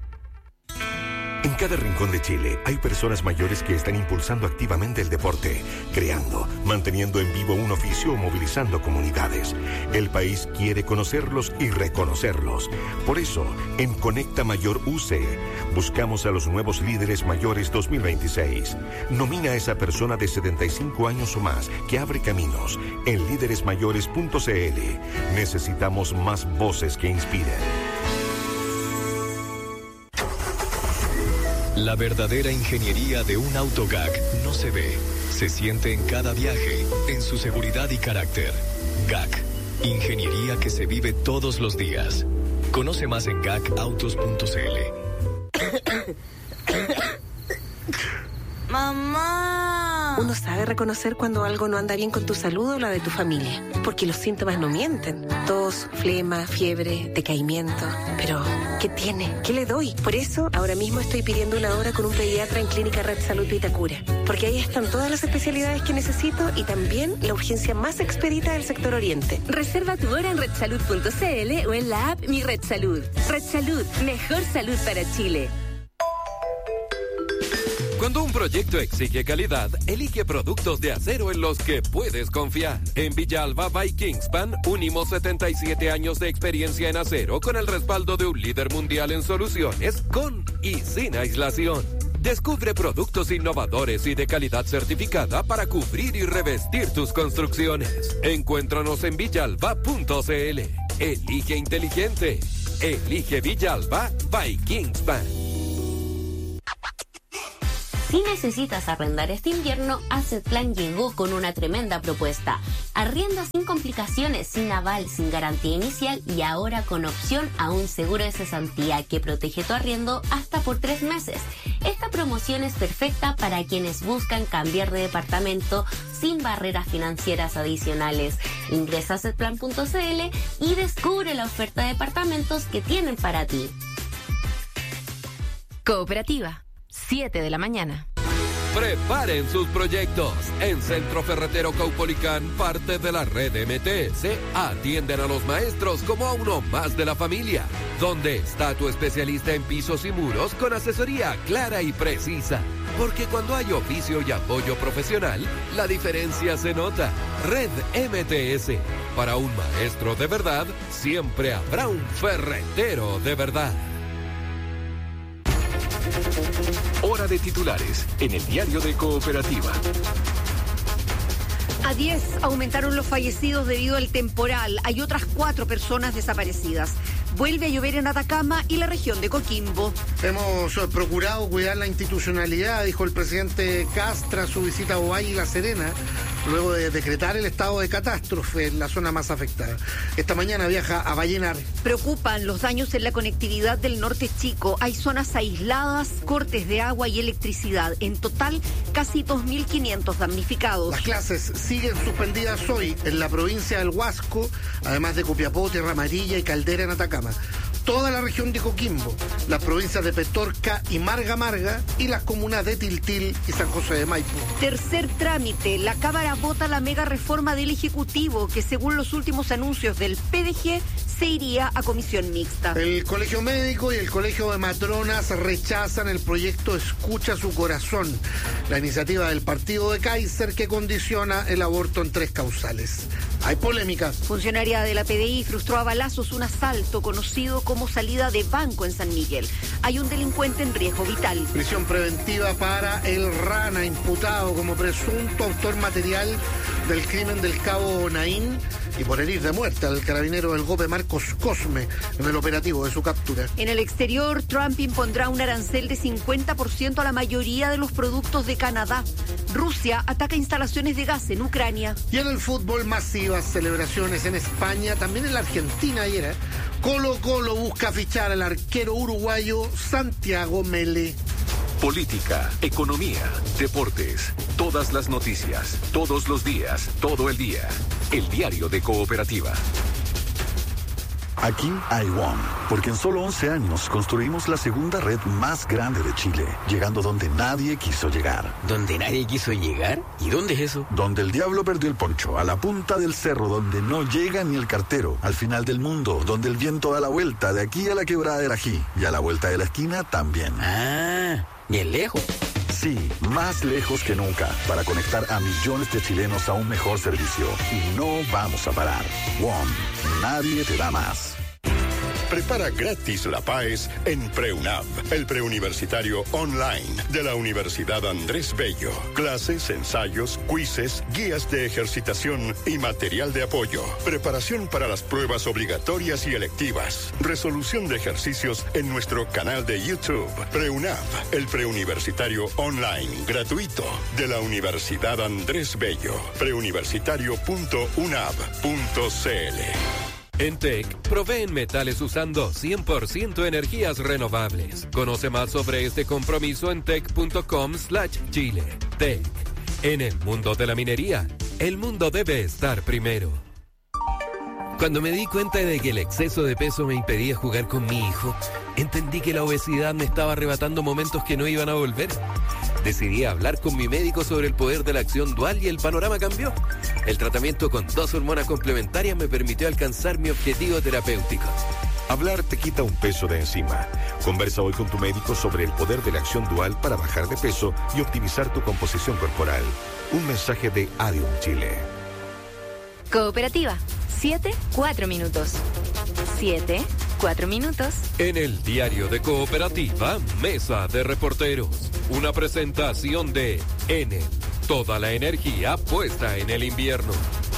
En cada rincón de Chile hay personas mayores que están impulsando activamente el deporte, creando, manteniendo en vivo un oficio o movilizando comunidades. El país quiere conocerlos y reconocerlos. Por eso, en Conecta Mayor U C, buscamos a los nuevos líderes mayores dos mil veintiséis. Nomina a esa persona de setenta y cinco años o más que abre caminos en líderes mayores punto c l. Necesitamos más voces que inspiren. La verdadera ingeniería de un auto G A C no se ve, se siente en cada viaje, en su seguridad y carácter. G A C, ingeniería que se vive todos los días. Conoce más en gac autos punto c l. Mamá. Uno sabe reconocer cuando algo no anda bien con tu salud o la de tu familia, porque los síntomas no mienten. Tos, flema, fiebre, decaimiento. Pero, ¿qué tiene? ¿Qué le doy? Por eso, ahora mismo estoy pidiendo una hora con un pediatra en Clínica Red Salud Vitacura, porque ahí están todas las especialidades que necesito y también la urgencia más expedita del sector oriente. Reserva tu hora en red salud punto c l o en la app Mi Red Salud. Red Salud, mejor salud para Chile. Cuando un proyecto exige calidad, elige productos de acero en los que puedes confiar. En Villalba by Kingspan, unimos setenta y siete años de experiencia en acero con el respaldo de un líder mundial en soluciones, con y sin aislación. Descubre productos innovadores y de calidad certificada para cubrir y revestir tus construcciones. Encuéntranos en villalba punto c l. Elige inteligente. Elige Villalba by Kingspan. Si necesitas arrendar este invierno, Asset Plan llegó con una tremenda propuesta. Arriendo sin complicaciones, sin aval, sin garantía inicial y ahora con opción a un seguro de cesantía que protege tu arriendo hasta por tres meses. Esta promoción es perfecta para quienes buscan cambiar de departamento sin barreras financieras adicionales. Ingresa a asset plan punto c l y descubre la oferta de departamentos que tienen para ti. Cooperativa. siete de la mañana. Preparen sus proyectos. En Centro Ferretero Caupolicán, parte de la red M T S, atienden a los maestros como a uno más de la familia. Donde está tu especialista en pisos y muros con asesoría clara y precisa. Porque cuando hay oficio y apoyo profesional, la diferencia se nota. Red M T S. Para un maestro de verdad, siempre habrá un ferretero de verdad. Hora de titulares en el diario de Cooperativa. A diez aumentaron los fallecidos debido al temporal. Hay otras cuatro personas desaparecidas. Vuelve a llover en Atacama y la región de Coquimbo. Hemos procurado cuidar la institucionalidad, dijo el presidente Kast tras su visita a Ovalle y La Serena, luego de decretar el estado de catástrofe en la zona más afectada. Esta mañana viaja a Vallenar. Preocupan los daños en la conectividad del norte chico. Hay zonas aisladas, cortes de agua y electricidad. En total, casi dos mil quinientos damnificados. Las clases siguen suspendidas hoy en la provincia del Huasco, además de Copiapó, Tierra Amarilla y Caldera en Atacama. Toda la región de Coquimbo, las provincias de Petorca y Marga Marga y las comunas de Tiltil y San José de Maipo. Tercer trámite, la Cámara vota la mega reforma del Ejecutivo que según los últimos anuncios del P D G se iría a comisión mixta. El Colegio Médico y el Colegio de Matronas rechazan el proyecto Escucha su Corazón, la iniciativa del partido de Kaiser que condiciona el aborto en tres causales. Hay polémica. Funcionaria de la P D I frustró a balazos un asalto conocido como salida de banco en San Miguel. Hay un delincuente en riesgo vital. Prisión preventiva para el Rana, imputado como presunto autor material del crimen del cabo Naín y por herir de muerte al carabinero del Gope Marcos Cosme en el operativo de su captura. En el exterior, Trump impondrá un arancel de cincuenta por ciento a la mayoría de los productos de Canadá. Rusia ataca instalaciones de gas en Ucrania. Y en el fútbol, masivas celebraciones en España, también en la Argentina ayer. ¿eh? Colo Colo busca fichar al arquero uruguayo Santiago Mele. Política, economía, deportes, todas las noticias, todos los días, todo el día. El diario de Cooperativa. Aquí hay WOM, porque en solo once años construimos la segunda red más grande de Chile, llegando donde nadie quiso llegar. ¿Donde nadie quiso llegar? ¿Y dónde es eso? Donde el diablo perdió el poncho, a la punta del cerro, donde no llega ni el cartero, al final del mundo, donde el viento da la vuelta, de aquí a la quebrada del Ají, y a la vuelta de la esquina también. Ah, bien lejos. Sí, más lejos que nunca, para conectar a millones de chilenos a un mejor servicio. Y no vamos a parar. WOM, nadie te da más. Prepara gratis la P A E S en PreUNAV, el preuniversitario online de la Universidad Andrés Bello. Clases, ensayos, quizzes, guías de ejercitación y material de apoyo. Preparación para las pruebas obligatorias y electivas. Resolución de ejercicios en nuestro canal de YouTube. PreUNAV, el preuniversitario online gratuito de la Universidad Andrés Bello. preuniversitario punto unav punto c l. En T E C, proveen metales usando cien por ciento energías renovables. Conoce más sobre este compromiso en tec punto com slash chile. T E C, En el mundo de la minería, el mundo debe estar primero. Cuando me di cuenta de que el exceso de peso me impedía jugar con mi hijo, entendí que la obesidad me estaba arrebatando momentos que no iban a volver. Decidí hablar con mi médico sobre el poder de la acción dual y el panorama cambió. El tratamiento con dos hormonas complementarias me permitió alcanzar mi objetivo terapéutico. Hablar te quita un peso de encima. Conversa hoy con tu médico sobre el poder de la acción dual para bajar de peso y optimizar tu composición corporal. Un mensaje de Adium Chile. Cooperativa. Siete, cuatro minutos. Siete, cuatro minutos. En el diario de Cooperativa, Mesa de Reporteros. Una presentación de Enel. Toda la energía puesta en el invierno.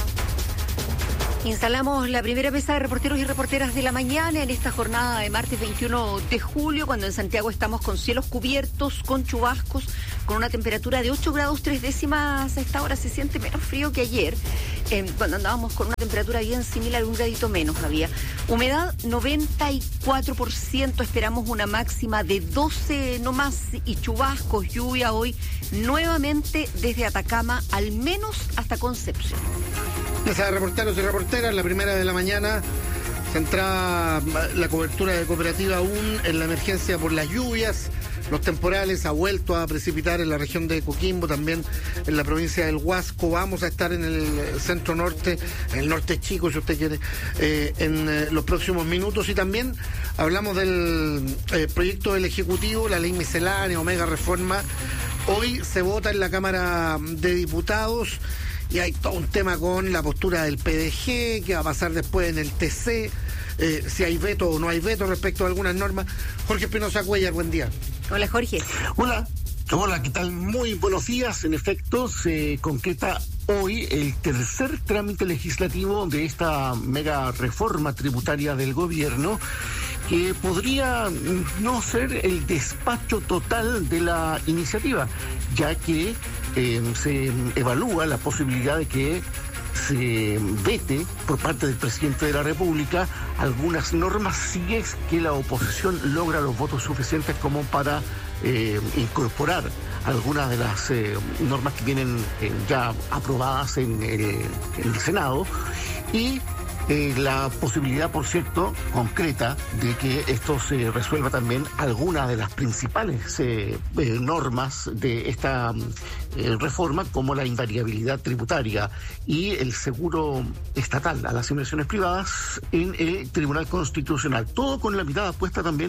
Instalamos la primera mesa de reporteros y reporteras de la mañana en esta jornada de martes veintiuno de julio, cuando en Santiago estamos con cielos cubiertos, con chubascos, con una temperatura de ocho grados tres décimas. A esta hora se siente menos frío que ayer, eh, cuando andábamos con una temperatura bien similar, un gradito menos había. Humedad noventa y cuatro por ciento, esperamos una máxima de doce no más, y chubascos, lluvia hoy nuevamente desde Atacama, al menos hasta Concepción. Mesa de reporteros y reporteras, la primera de la mañana, centrada la cobertura de Cooperativa aún en la emergencia por las lluvias, los temporales. Ha vuelto a precipitar en la región de Coquimbo, también en la provincia del Huasco. Vamos a estar en el centro norte, en el norte chico, si usted quiere, eh, en eh, los próximos minutos. Y también hablamos del eh, proyecto del Ejecutivo, la ley miscelánea, Omega Reforma. Hoy se vota en la Cámara de Diputados. Y hay todo un tema con la postura del P D G, que va a pasar después en el T C, eh, si hay veto o no hay veto respecto a algunas normas. Jorge Espinosa Cuellar, buen día. Hola, Jorge. Hola. Hola, ¿qué tal? Muy buenos días. En efecto, se concreta hoy el tercer trámite legislativo de esta mega reforma tributaria del gobierno, que podría no ser el despacho total de la iniciativa, ya que eh, se evalúa la posibilidad de que se vete por parte del presidente de la República algunas normas si es que la oposición logra los votos suficientes como para eh, incorporar algunas de las eh, normas que vienen eh, ya aprobadas en el, en el Senado, y Eh, la posibilidad, por cierto, concreta de que esto se resuelva también algunas de las principales eh, eh, normas de esta eh, reforma, como la invariabilidad tributaria y el seguro estatal a las inversiones privadas en el Tribunal Constitucional. Todo con la mirada puesta también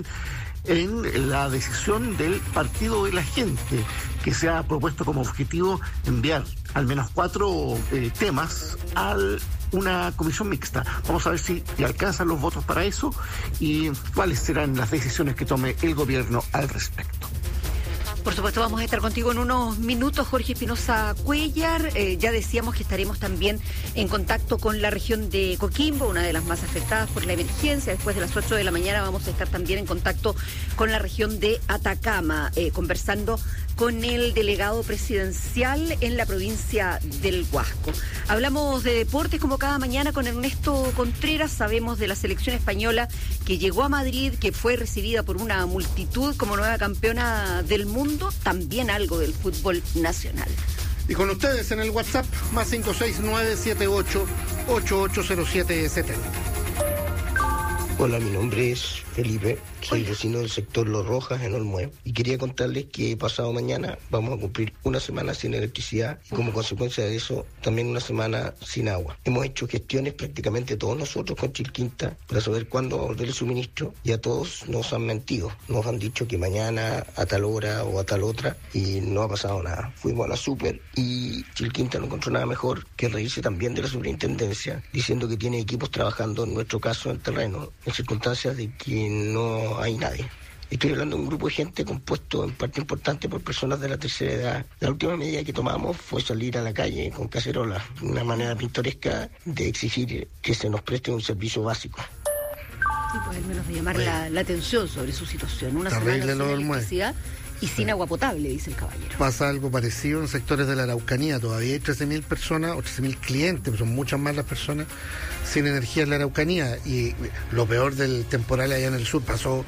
en la decisión del Partido de la Gente, que se ha propuesto como objetivo enviar al menos cuatro eh, temas a una comisión mixta. Vamos a ver si le alcanzan los votos para eso y cuáles serán las decisiones que tome el gobierno al respecto. Por supuesto, vamos a estar contigo en unos minutos, Jorge Espinosa Cuellar. Eh, ya decíamos que estaremos también en contacto con la región de Coquimbo, una de las más afectadas por la emergencia. Después de las ocho de la mañana vamos a estar también en contacto con la región de Atacama, eh, conversando con el delegado presidencial en la provincia del Huasco. Hablamos de deportes como cada mañana con Ernesto Contreras. Sabemos de la selección española que llegó a Madrid, que fue recibida por una multitud como nueva campeona del mundo. También algo del fútbol nacional. Y con ustedes en el WhatsApp, más cinco seis nueve siete ocho ocho ocho cero siete siete cero. Hola, mi nombre es Felipe, soy vecino del sector Los Rojas en Olmué, y quería contarles que pasado mañana vamos a cumplir una semana sin electricidad y como consecuencia de eso también una semana sin agua. Hemos hecho gestiones prácticamente todos nosotros con Chilquinta para saber cuándo va a volver el suministro, y a todos nos han mentido. Nos han dicho que mañana a tal hora o a tal otra, y no ha pasado nada. Fuimos a la super y Chilquinta no encontró nada mejor que reírse también de la superintendencia, diciendo que tiene equipos trabajando en nuestro caso en terreno, en circunstancias de que no hay nadie. Estoy hablando de un grupo de gente compuesto en parte importante por personas de la tercera edad. La última medida que tomamos fue salir a la calle con cacerolas, una manera pintoresca de exigir que se nos preste un servicio básico. Sí, pues al menos de llamar bueno. la, la atención sobre su situación. Una Terrible semana sin lo electricidad y sin agua potable, dice el caballero. Pasa algo parecido en sectores de la Araucanía. Todavía hay trece mil personas o trece mil clientes, pero son muchas más las personas sin energía en la Araucanía. Y lo peor del temporal allá en el sur pasó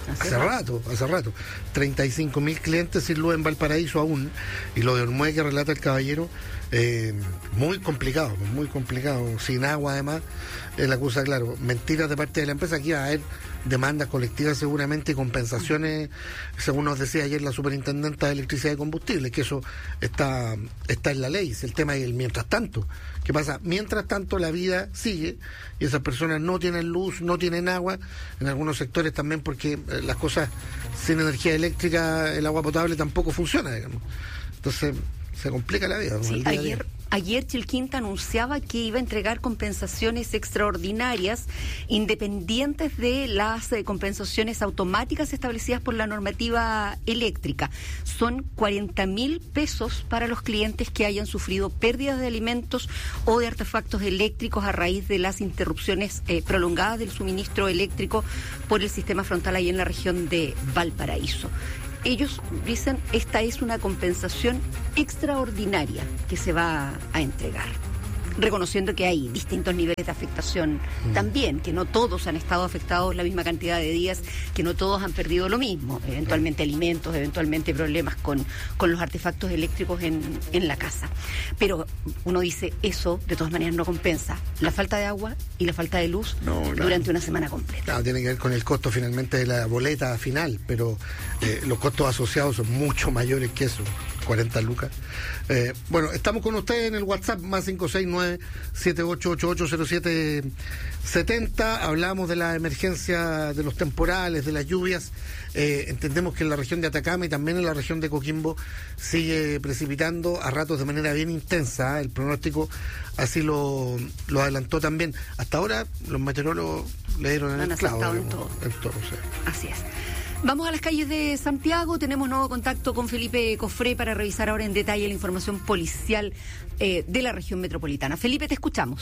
Hace, hace rato, hace rato. treinta y cinco mil clientes sin luz en Valparaíso aún. Y lo de Olmué que relata el caballero, eh, muy complicado, muy complicado. Sin agua además, es la cosa, claro. Mentiras de parte de la empresa, aquí va a haber demandas colectivas seguramente y compensaciones, según nos decía ayer la superintendenta de electricidad y combustible, que eso está, está en la ley. Es el tema del mientras tanto. ¿Qué pasa? Mientras tanto la vida sigue y esas personas no tienen luz, no tienen agua, en algunos sectores también porque eh, las cosas sin energía eléctrica, el agua potable tampoco funciona, digamos. Entonces se complica la vida. Sí, el día ayer, a día. ayer Chilquinta anunciaba que iba a entregar compensaciones extraordinarias independientes de las eh, compensaciones automáticas establecidas por la normativa eléctrica. Son cuarenta mil pesos para los clientes que hayan sufrido pérdidas de alimentos o de artefactos eléctricos a raíz de las interrupciones eh, prolongadas del suministro eléctrico por el sistema frontal ahí en la región de Valparaíso. Ellos dicen, esta es una compensación extraordinaria que se va a entregar, reconociendo que hay distintos niveles de afectación mm. también, que no todos han estado afectados la misma cantidad de días, que no todos han perdido lo mismo, eventualmente alimentos, eventualmente problemas con, con los artefactos eléctricos en, en la casa. Pero uno dice, eso de todas maneras no compensa la falta de agua y la falta de luz no, claro. durante una semana completa. Claro, tiene que ver con el costo finalmente de la boleta final, pero eh, los costos asociados son mucho mayores que eso. cuarenta lucas. Eh, bueno, estamos con ustedes en el WhatsApp más cinco seis nueve, siete ocho ocho ocho, cero siete siete cero. Hablamos de la emergencia de los temporales, de las lluvias. Eh, entendemos que en la región de Atacama y también en la región de Coquimbo sigue precipitando a ratos de manera bien intensa. ¿eh? El pronóstico así lo, lo adelantó también. Hasta ahora los meteorólogos le dieron en Han el clavo. En todo. En todo, sí. Así es. Vamos a las calles de Santiago, tenemos nuevo contacto con Felipe Cofré para revisar ahora en detalle la información policial eh, de la región metropolitana. Felipe, te escuchamos.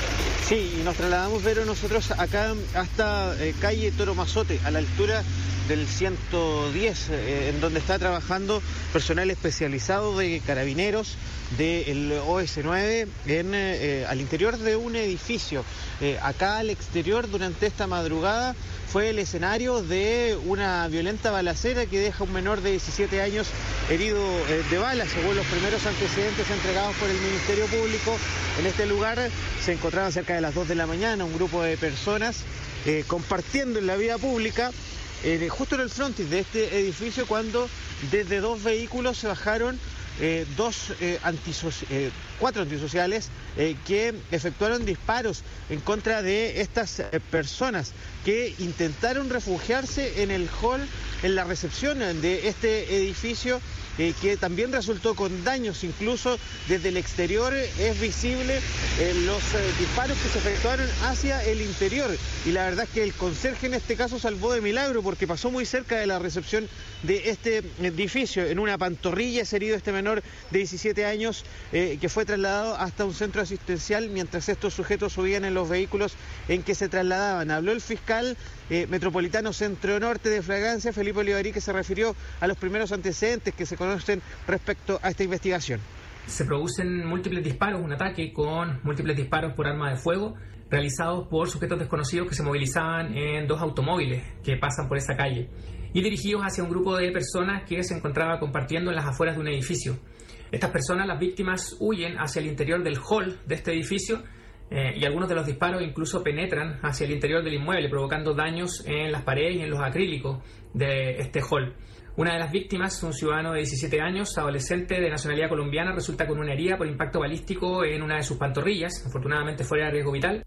Sí, y nos trasladamos, Vero, nosotros acá hasta eh, calle Toro Mazote, a la altura del ciento diez, eh, en donde está trabajando personal especializado de carabineros del O S nueve en, eh, al interior de un edificio. Eh, acá al exterior, durante esta madrugada, fue el escenario de una violenta balacera que deja a un menor de diecisiete años herido eh, de bala, según los primeros antecedentes entregados por el Ministerio Público. En este lugar se encontraban cerca de las dos de la mañana un grupo de personas eh, compartiendo en la vía pública, eh, justo en el frontis de este edificio, cuando desde dos vehículos se bajaron Eh, dos, eh, antisoci eh, cuatro antisociales eh, que efectuaron disparos en contra de estas eh, personas que intentaron refugiarse en el hall, en la recepción de este edificio, eh, que también resultó con daños. Incluso desde el exterior es visible eh, los eh, disparos que se efectuaron hacia el interior, y la verdad es que el conserje en este caso salvó de milagro, porque pasó muy cerca de la recepción de este edificio. En una pantorrilla es herido este menor de diecisiete años, eh, que fue trasladado hasta un centro asistencial mientras estos sujetos subían en los vehículos en que se trasladaban. Habló el fiscal eh, metropolitano Centro Norte de Fragancia, Felipe Olivarí, que se refirió a los primeros antecedentes que se conocen respecto a esta investigación. Se producen múltiples disparos, un ataque con múltiples disparos por arma de fuego realizados por sujetos desconocidos que se movilizaban en dos automóviles que pasan por esa calle y dirigidos hacia un grupo de personas que se encontraba compartiendo en las afueras de un edificio. Estas personas, las víctimas, huyen hacia el interior del hall de este edificio eh, y algunos de los disparos incluso penetran hacia el interior del inmueble, provocando daños en las paredes y en los acrílicos de este hall. Una de las víctimas, un ciudadano de diecisiete años, adolescente de nacionalidad colombiana, resulta con una herida por impacto balístico en una de sus pantorrillas, afortunadamente fuera de riesgo vital.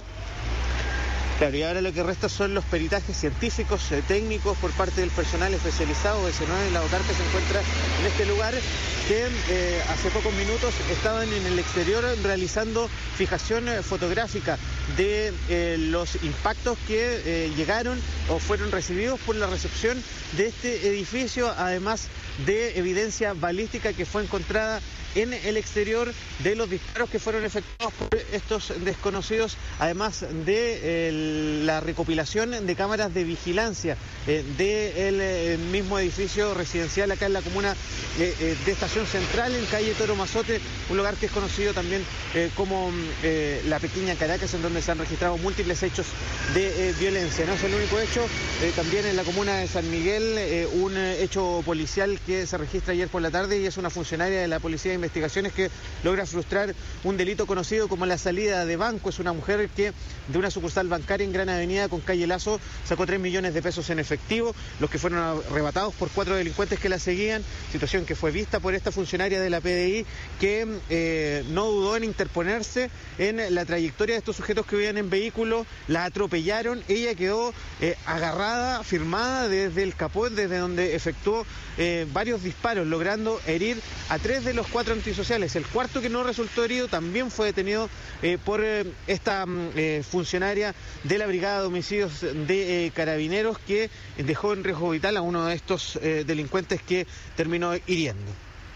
Claro, y ahora lo que resta son los peritajes científicos, eh, técnicos por parte del personal especializado de C nueve en la OCAR, que se encuentra en este lugar, que eh, hace pocos minutos estaban en el exterior realizando fijación eh, fotográfica de eh, los impactos que eh, llegaron o fueron recibidos por la recepción de este edificio, además de evidencia balística que fue encontrada en el exterior de los disparos que fueron efectuados por estos desconocidos, además de eh, la recopilación de cámaras de vigilancia eh, del eh, mismo edificio residencial acá en la comuna eh, eh, de Estación Central, en calle Toro Mazote, un lugar que es conocido también eh, como eh, la pequeña Caracas, en donde se han registrado múltiples hechos de eh, violencia. No es el único hecho, eh, también en la comuna de San Miguel, eh, un eh, hecho policial que se registra ayer por la tarde, y es una funcionaria de la Policía de Investigaciones que logra frustrar un delito conocido como la salida de banco. Es una mujer que de una sucursal bancaria en Gran Avenida con calle Lazo sacó tres millones de pesos en efectivo, los que fueron arrebatados por cuatro delincuentes que la seguían, situación que fue vista por esta funcionaria de la P D I que eh, no dudó en interponerse en la trayectoria de estos sujetos que vivían en vehículo, la atropellaron, ella quedó eh, agarrada, firmada desde el capó, desde donde efectuó eh, varios disparos, logrando herir a tres de los cuatro antisociales. El cuarto, que no resultó herido, también fue detenido eh, por eh, esta eh, funcionaria de la Brigada de Homicidios de eh, Carabineros, que dejó en riesgo vital a uno de estos eh, delincuentes que terminó hiriendo.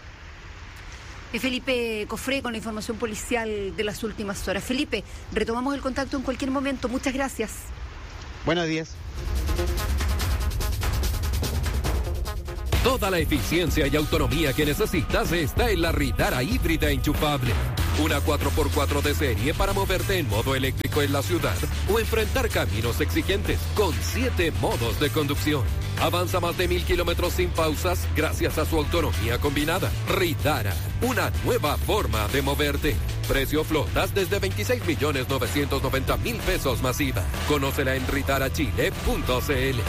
Felipe Cofré con la información policial de las últimas horas. Felipe, retomamos el contacto en cualquier momento. Muchas gracias. Buenos días. Toda la eficiencia y autonomía que necesitas está en la Ritara híbrida enchufable. Una cuatro por cuatro de serie para moverte en modo eléctrico en la ciudad o enfrentar caminos exigentes con siete modos de conducción. Avanza más de mil kilómetros sin pausas gracias a su autonomía combinada. Ritara, una nueva forma de moverte. Precio flotas desde veintiséis millones novecientos noventa mil pesos masiva. Conócela en ritara chile punto c l.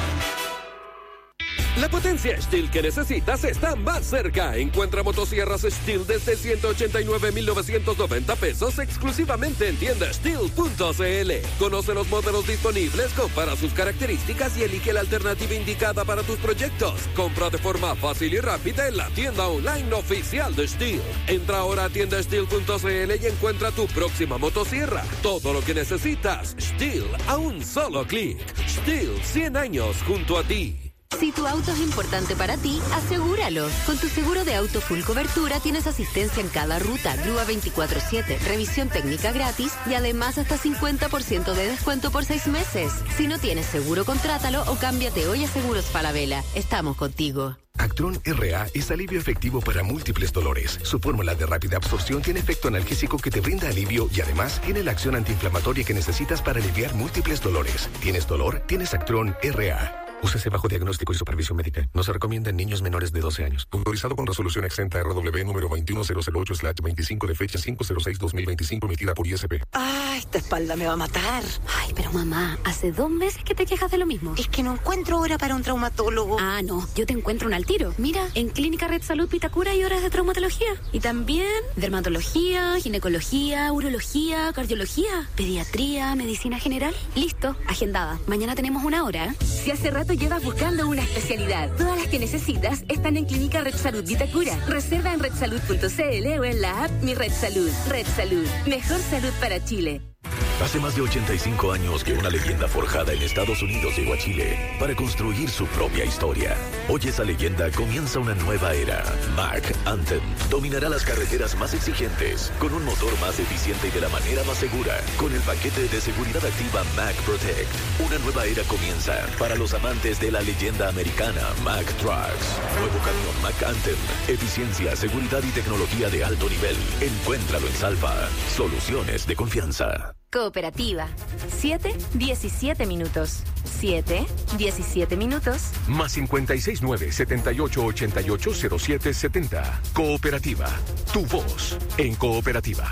La potencia Stihl que necesitas está más cerca. Encuentra motosierras Stihl desde ciento ochenta y nueve mil novecientos noventa pesos exclusivamente en tienda stihl punto c l. Conoce los modelos disponibles, compara sus características y elige la alternativa indicada para tus proyectos. Compra de forma fácil y rápida en la tienda online oficial de Stihl. Entra ahora a tienda stihl punto c l y encuentra tu próxima motosierra. Todo lo que necesitas, Stihl a un solo clic. Stihl, cien años junto a ti. Si tu auto es importante para ti, asegúralo. Con tu seguro de auto full cobertura tienes asistencia en cada ruta, grúa veinticuatro siete, revisión técnica gratis y además hasta cincuenta por ciento de descuento por seis meses. Si no tienes seguro, contrátalo o cámbiate hoy a Seguros Falabella. Estamos contigo. Actron R A es alivio efectivo para múltiples dolores. Su fórmula de rápida absorción tiene efecto analgésico que te brinda alivio y además tiene la acción antiinflamatoria que necesitas para aliviar múltiples dolores. ¿Tienes dolor? Tienes Actron R A. Úsese bajo diagnóstico y supervisión médica. No se recomienda en niños menores de doce años. Autorizado con resolución exenta R W número veintiuno mil ocho slash veinticinco de fecha cinco cero seis dos mil veinticinco emitida por I S P. Ay, esta espalda me va a matar. Ay, pero mamá, hace dos meses que te quejas de lo mismo. Es que no encuentro hora para un traumatólogo. Ah, no, yo te encuentro un al tiro. Mira, en Clínica Red Salud Vitacura hay horas de traumatología. Y también dermatología, ginecología, urología, cardiología, pediatría, medicina general. Listo, agendada. Mañana tenemos una hora. Si hace rato llevas buscando una especialidad, todas las que necesitas están en Clínica Red Salud Vitacura. Reserva en red salud punto c l o en la app Mi Red Salud. Red Salud, mejor salud para Chile. Hace más de ochenta y cinco años que una leyenda forjada en Estados Unidos llegó a Chile para construir su propia historia. Hoy esa leyenda comienza una nueva era. Mack Anthem dominará las carreteras más exigentes con un motor más eficiente y de la manera más segura. Con el paquete de seguridad activa Mack Protect, una nueva era comienza para los amantes de la leyenda americana Mack Trucks. Nuevo camión Mack Anthem, eficiencia, seguridad y tecnología de alto nivel. Encuéntralo en Salva. Soluciones de confianza. Cooperativa. siete, diecisiete minutos. siete, diecisiete minutos. Más cincuenta y seis nueve, setenta y ocho ochenta y ocho cero siete setenta. Cooperativa. Tu voz en Cooperativa.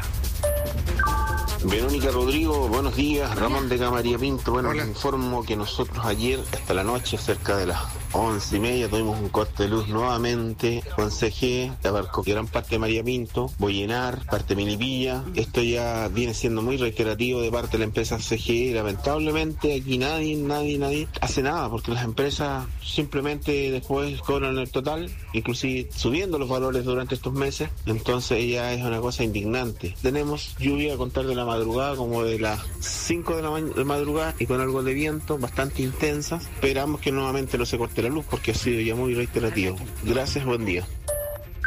Verónica Rodrigo, buenos días. Ramón de María Pinto. Bueno, les informo que nosotros ayer, hasta la noche, cerca de las once y media, tuvimos un corte de luz nuevamente con C G, que abarcó gran parte de María Pinto, Boyenar, parte de Milipilla. Esto ya viene siendo muy reiterativo de parte de la empresa C G y lamentablemente aquí nadie, nadie, nadie hace nada, porque las empresas simplemente después cobran el total, inclusive subiendo los valores durante estos meses. Entonces ya es una cosa indignante. Tenemos lluvia a contar de la madrugada, como de las cinco de la ma- de madrugada, y con algo de viento bastante intensa. Esperamos que nuevamente no se corte la luz porque ha sido ya muy reiterativo. Gracias, buen día.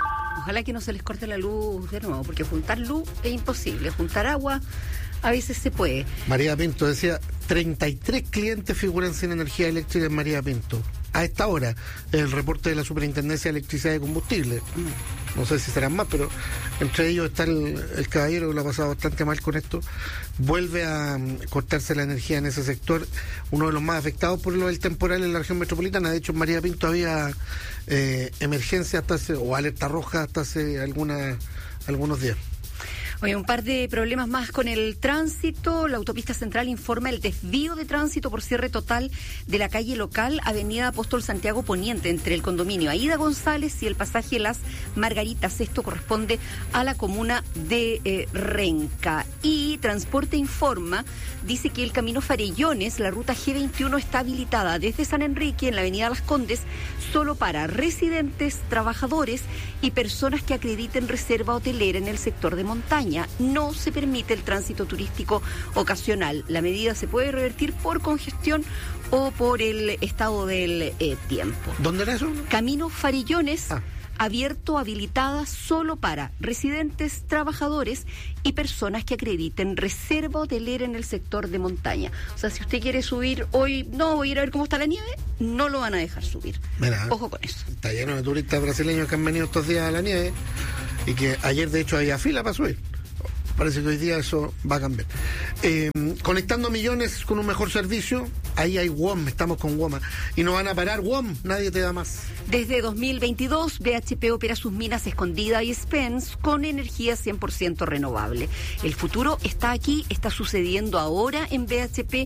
ojalá que no se les corte la luz de nuevo, porque juntar luz es imposible, juntar agua a veces se puede. María Pinto decía, treinta y tres clientes figuran sin energía eléctrica en María Pinto. A esta hora, el reporte de la Superintendencia de Electricidad y Combustible. No sé si serán más, pero entre ellos está el, el caballero que lo ha pasado bastante mal con esto. Vuelve a um, cortarse la energía en ese sector, uno de los más afectados por lo del temporal en la región metropolitana. De hecho, en María Pinto había eh, emergencia hasta hace, o alerta roja hasta hace alguna, algunos días. Oye, un par de problemas más con el tránsito. La autopista central informa el desvío de tránsito por cierre total de la calle local Avenida Apóstol Santiago Poniente entre el condominio Aida González y el pasaje Las Margaritas. Esto corresponde a la comuna de eh, Renca. Y Transporte informa, dice que el camino Farellones, la ruta G veintiuno, está habilitada desde San Enrique en la Avenida Las Condes solo para residentes, trabajadores y personas que acrediten reserva hotelera en el sector de montaña. No se permite el tránsito turístico ocasional. La medida se puede revertir por congestión o por el estado del eh, tiempo. ¿Dónde era eso? Camino Farillones, ah. abierto, habilitada solo para residentes, trabajadores y personas que acrediten reserva hotelera en el sector de montaña. O sea, si usted quiere subir hoy, no, voy a ir a ver cómo está la nieve, no lo van a dejar subir. Mira, ojo con eso. Está lleno de turistas brasileños que han venido estos días a la nieve y que ayer de hecho había fila para subir. Parece que hoy día eso va a cambiar. Eh, conectando millones con un mejor servicio, ahí hay W O M, estamos con W O M. Y no van a parar W O M, nadie te da más. Desde dos mil veintidós, B H P opera sus minas Escondida y Spence con energía cien por ciento renovable. El futuro está aquí, está sucediendo ahora en B H P